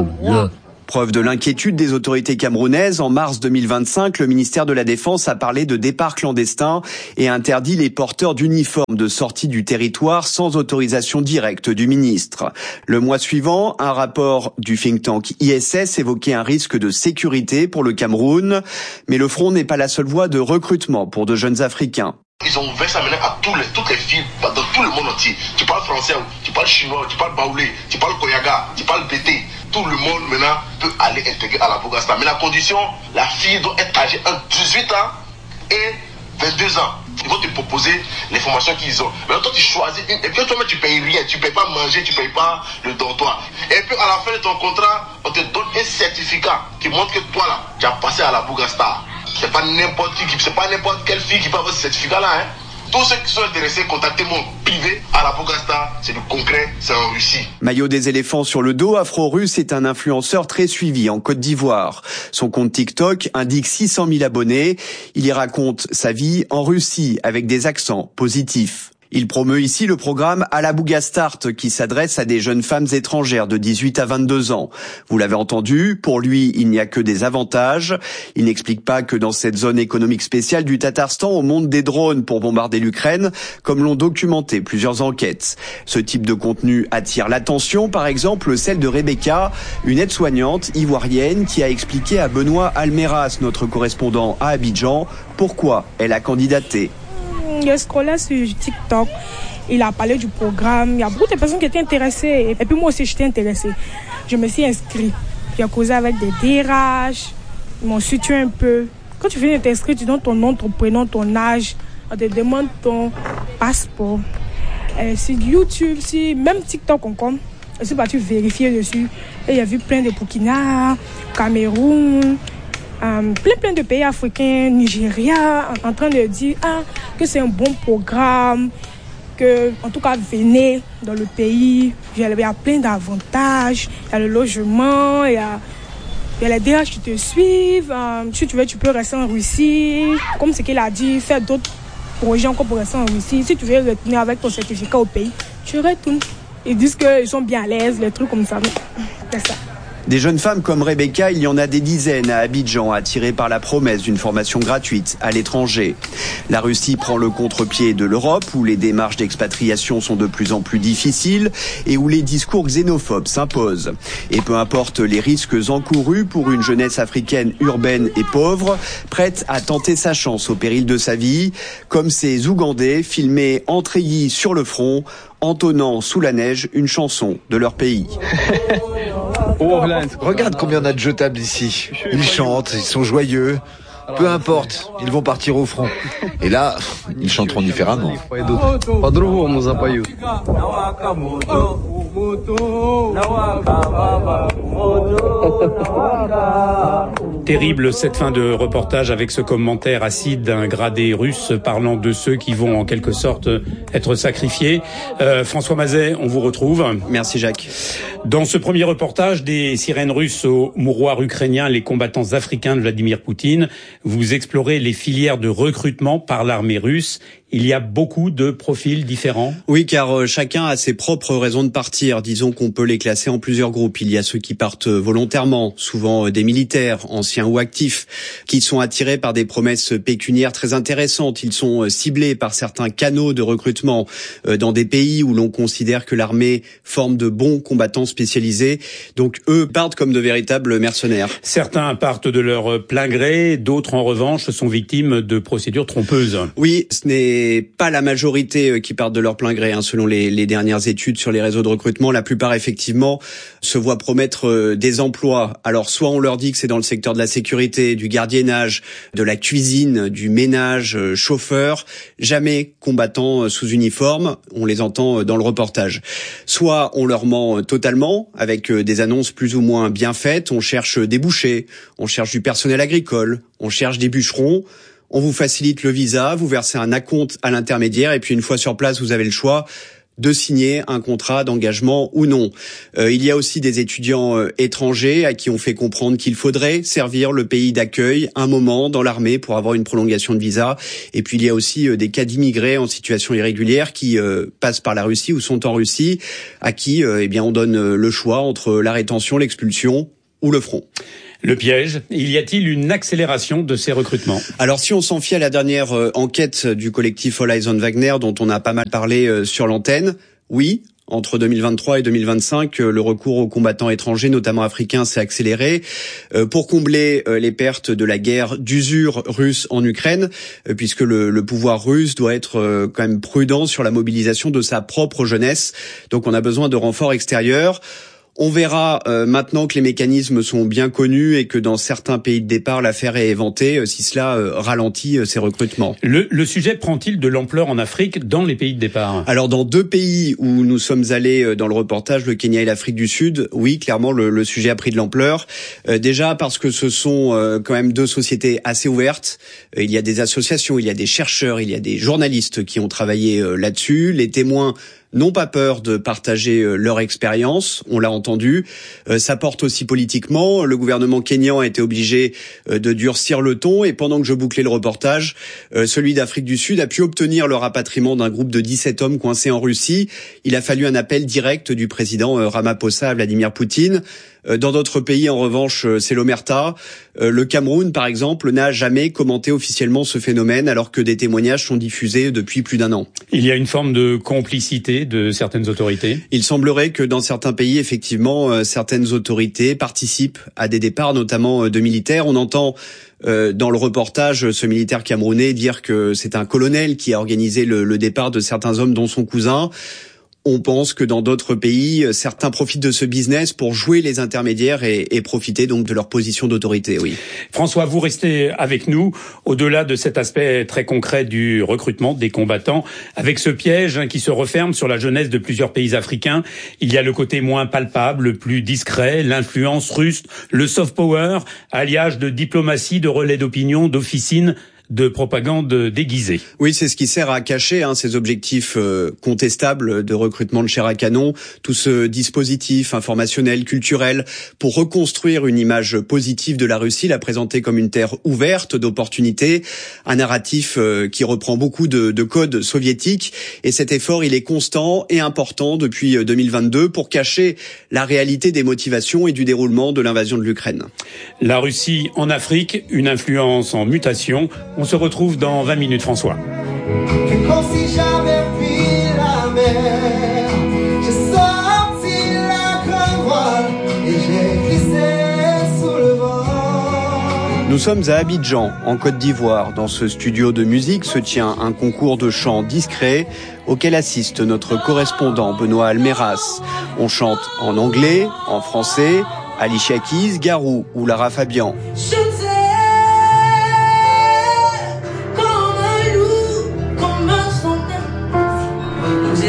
Preuve de l'inquiétude des autorités camerounaises, en mars 2025, le ministère de la Défense a parlé de départ clandestin et a interdit les porteurs d'uniformes de sortie du territoire sans autorisation directe du ministre. Le mois suivant, un rapport du think tank ISS évoquait un risque de sécurité pour le Cameroun. Mais le front n'est pas la seule voie de recrutement pour de jeunes Africains. Ils ont ouvert ça maintenant à toutes les filles dans tout le monde entier. Tu parles français, tu parles chinois, tu parles baoulé, tu parles koyaga, tu parles bété. Tout le monde maintenant peut aller intégrer à la Bogasta. Mais la condition, la fille doit être âgée entre 18 ans et 22 ans. Ils vont te proposer les formations qu'ils ont. Maintenant, toi, tu choisis une. Et puis, toi-même, tu payes rien. Tu ne payes pas manger, tu ne payes pas le dortoir. Et puis, à la fin de ton contrat, on te donne un certificat qui montre que toi, là, tu as passé à la Bogasta. C'est pas n'importe qui, c'est pas n'importe quelle fille qui peut avoir ce certificat-là, hein. Tous ceux qui sont intéressés, contactez mon privé à la Bogasta. C'est du concret, c'est en Russie. Maillot des éléphants sur le dos, Afro-Russe est un influenceur très suivi en Côte d'Ivoire. Son compte TikTok indique 600 000 abonnés. Il y raconte sa vie en Russie avec des accents positifs. Il promeut ici le programme À la Bougastart qui s'adresse à des jeunes femmes étrangères de 18 à 22 ans. Vous l'avez entendu, pour lui, il n'y a que des avantages. Il n'explique pas que dans cette zone économique spéciale du Tatarstan, on monte des drones pour bombarder l'Ukraine, comme l'ont documenté plusieurs enquêtes. Ce type de contenu attire l'attention, par exemple celle de Rebecca, une aide-soignante ivoirienne qui a expliqué à Benoît Almeras, notre correspondant à Abidjan, pourquoi elle a candidaté. Il a scrollé sur TikTok, il a parlé du programme, il y a beaucoup de personnes qui étaient intéressées. Et puis moi aussi, j'étais intéressée. Je me suis inscrite. J'ai causé avec des DRH, ils m'ont soutenu un peu. Quand tu viens de t'inscrire, tu donnes ton nom, ton prénom, ton âge, on te demande ton passeport. Sur YouTube, même TikTok encore, je suis partie vérifier dessus. Et il y a vu plein de Burkina, Cameroun, plein de pays africains, Nigeria, en train de dire que c'est un bon programme, que en tout cas venez dans le pays, il y a plein d'avantages, il y a le logement, il y a les DH qui te suivent, si tu veux tu peux rester en Russie, comme ce qu'il a dit, faire d'autres projets encore pour rester en Russie. Si tu veux retourner avec ton certificat au pays, tu retournes. Ils disent qu'ils sont bien à l'aise, les trucs comme ça, c'est ça. Des jeunes femmes comme Rebecca, il y en a des dizaines à Abidjan, attirées par la promesse d'une formation gratuite à l'étranger. La Russie prend le contre-pied de l'Europe, où les démarches d'expatriation sont de plus en plus difficiles et où les discours xénophobes s'imposent. Et peu importe les risques encourus pour une jeunesse africaine urbaine et pauvre, prête à tenter sa chance au péril de sa vie, comme ces Ougandais filmés en treillis sur le front, entonnant sous la neige une chanson de leur pays. Regarde combien on a de jetables ici. Ils chantent, ils sont joyeux. Peu importe, ils vont partir au front. Et là, ils chanteront différemment. Terrible cette fin de reportage avec ce commentaire acide d'un gradé russe parlant de ceux qui vont en quelque sorte être sacrifiés. François Mazet, on vous retrouve. Merci Jacques. Dans ce premier reportage des sirènes russes au mouroir ukrainien, les combattants africains de Vladimir Poutine, vous explorez les filières de recrutement par l'armée russe. il y a beaucoup de profils différents. Oui, car chacun a ses propres raisons de partir. Disons qu'on peut les classer en plusieurs groupes. Il y a ceux qui partent volontairement, souvent des militaires, anciens ou actifs, qui sont attirés par des promesses pécuniaires très intéressantes. Ils sont ciblés par certains canaux de recrutement dans des pays où l'on considère que l'armée forme de bons combattants spécialisés. Donc eux partent comme de véritables mercenaires. Certains partent de leur plein gré, d'autres en revanche sont victimes de procédures trompeuses. Oui, ce n'est pas la majorité qui partent de leur plein gré, selon les dernières études sur les réseaux de recrutement. La plupart, effectivement, se voient promettre des emplois. Alors, soit on leur dit que c'est dans le secteur de la sécurité, du gardiennage, de la cuisine, du ménage, chauffeur, jamais combattants sous uniforme. On les entend dans le reportage. Soit on leur ment totalement, avec des annonces plus ou moins bien faites. On cherche des bouchers, on cherche du personnel agricole, on cherche des bûcherons. On vous facilite le visa, vous versez un acompte à l'intermédiaire et puis une fois sur place, vous avez le choix de signer un contrat d'engagement ou non. Il y a aussi des étudiants étrangers à qui on fait comprendre qu'il faudrait servir le pays d'accueil un moment dans l'armée pour avoir une prolongation de visa. Et puis il y a aussi des cas d'immigrés en situation irrégulière qui passent par la Russie ou sont en Russie, à qui on donne le choix entre la rétention, l'expulsion ou le front. Le piège, y a-t-il une accélération de ces recrutements? Alors si on s'en fie à la dernière enquête du collectif Horizon Wagner dont on a pas mal parlé sur l'antenne, oui, entre 2023 et 2025, le recours aux combattants étrangers, notamment africains, s'est accéléré pour combler les pertes de la guerre d'usure russe en Ukraine, puisque le pouvoir russe doit être quand même prudent sur la mobilisation de sa propre jeunesse. Donc on a besoin de renforts extérieurs. On verra maintenant que les mécanismes sont bien connus et que dans certains pays de départ, l'affaire est éventée, si cela ralentit ces recrutements. Le sujet prend-il de l'ampleur en Afrique dans les pays de départ? Alors dans deux pays où nous sommes allés dans le reportage, le Kenya et l'Afrique du Sud, oui, clairement le sujet a pris de l'ampleur. Déjà parce que ce sont quand même deux sociétés assez ouvertes. Il y a des associations, il y a des chercheurs, il y a des journalistes qui ont travaillé là-dessus. Les témoins n'ont pas peur de partager leur expérience, on l'a entendu. Ça porte aussi politiquement. Le gouvernement kényan a été obligé de durcir le ton et pendant que je bouclais le reportage, celui d'Afrique du Sud a pu obtenir le rapatriement d'un groupe de 17 hommes coincés en Russie. Il a fallu un appel direct du président Ramaphosa à Vladimir Poutine. Dans d'autres pays, en revanche, c'est l'omerta. Le Cameroun, par exemple, n'a jamais commenté officiellement ce phénomène alors que des témoignages sont diffusés depuis plus d'un an. Il y a une forme de complicité de certaines autorités. Il semblerait que dans certains pays, effectivement, certaines autorités participent à des départs, notamment de militaires. On entend dans le reportage ce militaire camerounais dire que c'est un colonel qui a organisé le départ de certains hommes, dont son cousin. On pense que dans d'autres pays, certains profitent de ce business pour jouer les intermédiaires et profiter donc de leur position d'autorité, oui. François, vous restez avec nous au-delà de cet aspect très concret du recrutement des combattants. Avec ce piège qui se referme sur la jeunesse de plusieurs pays africains, il y a le côté moins palpable, le plus discret, l'influence russe, le soft power, alliage de diplomatie, de relais d'opinion, d'officine, de propagande déguisée. Oui, c'est ce qui sert à cacher ces objectifs contestables de recrutement de chair à canon, tout ce dispositif informationnel, culturel, pour reconstruire une image positive de la Russie, la présenter comme une terre ouverte d'opportunités, un narratif qui reprend beaucoup de codes soviétiques, et cet effort, il est constant et important depuis 2022 pour cacher la réalité des motivations et du déroulement de l'invasion de l'Ukraine. La Russie en Afrique, une influence en mutation. On se retrouve dans 20 minutes, François. Comme si j'avais pris la mer, j'ai sorti la grande voile et j'ai glissé sous le vent. Nous sommes à Abidjan, en Côte d'Ivoire. Dans ce studio de musique se tient un concours de chant discret auquel assiste notre correspondant Benoît Almeras. On chante en anglais, en français, Alicia Keys, Garou ou Lara Fabian.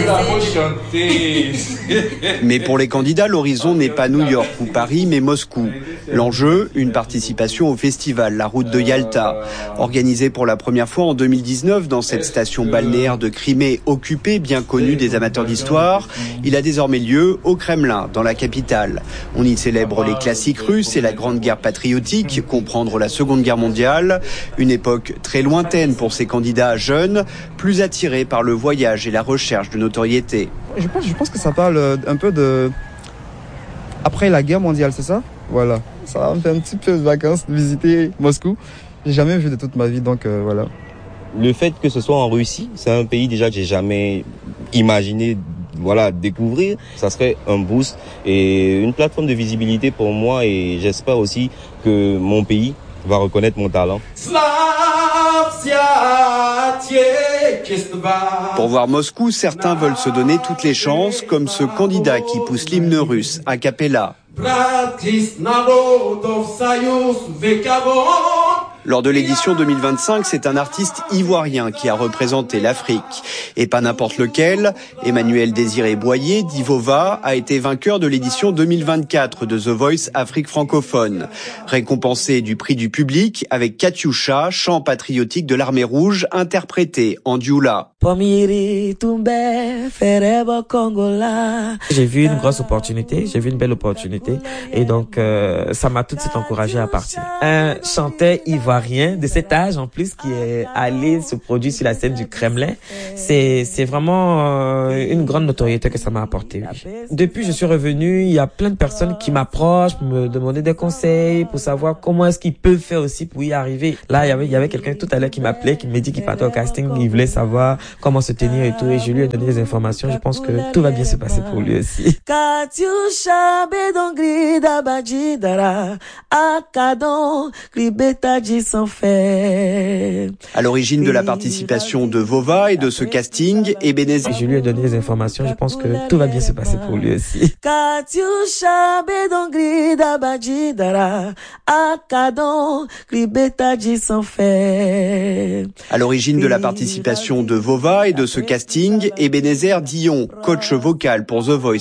Mais pour les candidats, l'horizon n'est pas New York ou Paris, mais Moscou. L'enjeu, une participation au festival La Route de Yalta. Organisé pour la première fois en 2019 dans cette station balnéaire de Crimée occupée, bien connue des amateurs d'histoire, il a désormais lieu au Kremlin, dans la capitale. On y célèbre les classiques russes et la Grande Guerre patriotique, comprendre la Seconde Guerre mondiale. Une époque très lointaine pour ces candidats jeunes, plus attirés par le voyage et la recherche de notoriété. Je pense que ça parle un peu de... Après la guerre mondiale, c'est ça? Voilà. Ça va me faire un petit peu de vacances de visiter Moscou. J'ai jamais vu de toute ma vie, donc voilà. Le fait que ce soit en Russie, c'est un pays déjà que j'ai jamais imaginé découvrir. Ça serait un boost et une plateforme de visibilité pour moi, et j'espère aussi que mon pays va reconnaître mon talent. Pour voir Moscou, certains veulent se donner toutes les chances, comme ce candidat qui pousse l'hymne russe a cappella. Lors de l'édition 2025, c'est un artiste ivoirien qui a représenté l'Afrique. Et pas n'importe lequel. Emmanuel Désiré Boyer, dit Vova, a été vainqueur de l'édition 2024 de The Voice Afrique francophone. Récompensé du prix du public avec Katyusha, chant patriotique de l'Armée Rouge, interprété en dioula. J'ai vu une grosse opportunité, j'ai vu une belle opportunité, et donc ça m'a tout de suite encouragé à partir. Un chanteur ivoirien de cet âge en plus qui est allé se produire sur la scène du Kremlin, c'est vraiment une grande notoriété que ça m'a apporté. Oui. Depuis je suis revenu, il y a plein de personnes qui m'approchent pour me demander des conseils, pour savoir comment est-ce qu'ils peuvent faire aussi pour y arriver. Là il y avait quelqu'un tout à l'heure qui m'appelait, qui me dit qu'il partait au casting, il voulait savoir comment se tenir et tout, et je lui ai donné des informations. Je pense que tout va bien se passer pour lui aussi. À l'origine de la participation de Vova et de ce casting, Ebenezer. Je lui ai donné des informations. Je pense que tout va bien se passer pour lui aussi. À l'origine de la participation de Vova et de ce casting, Ebenezer Dion, coach vocal pour The Voice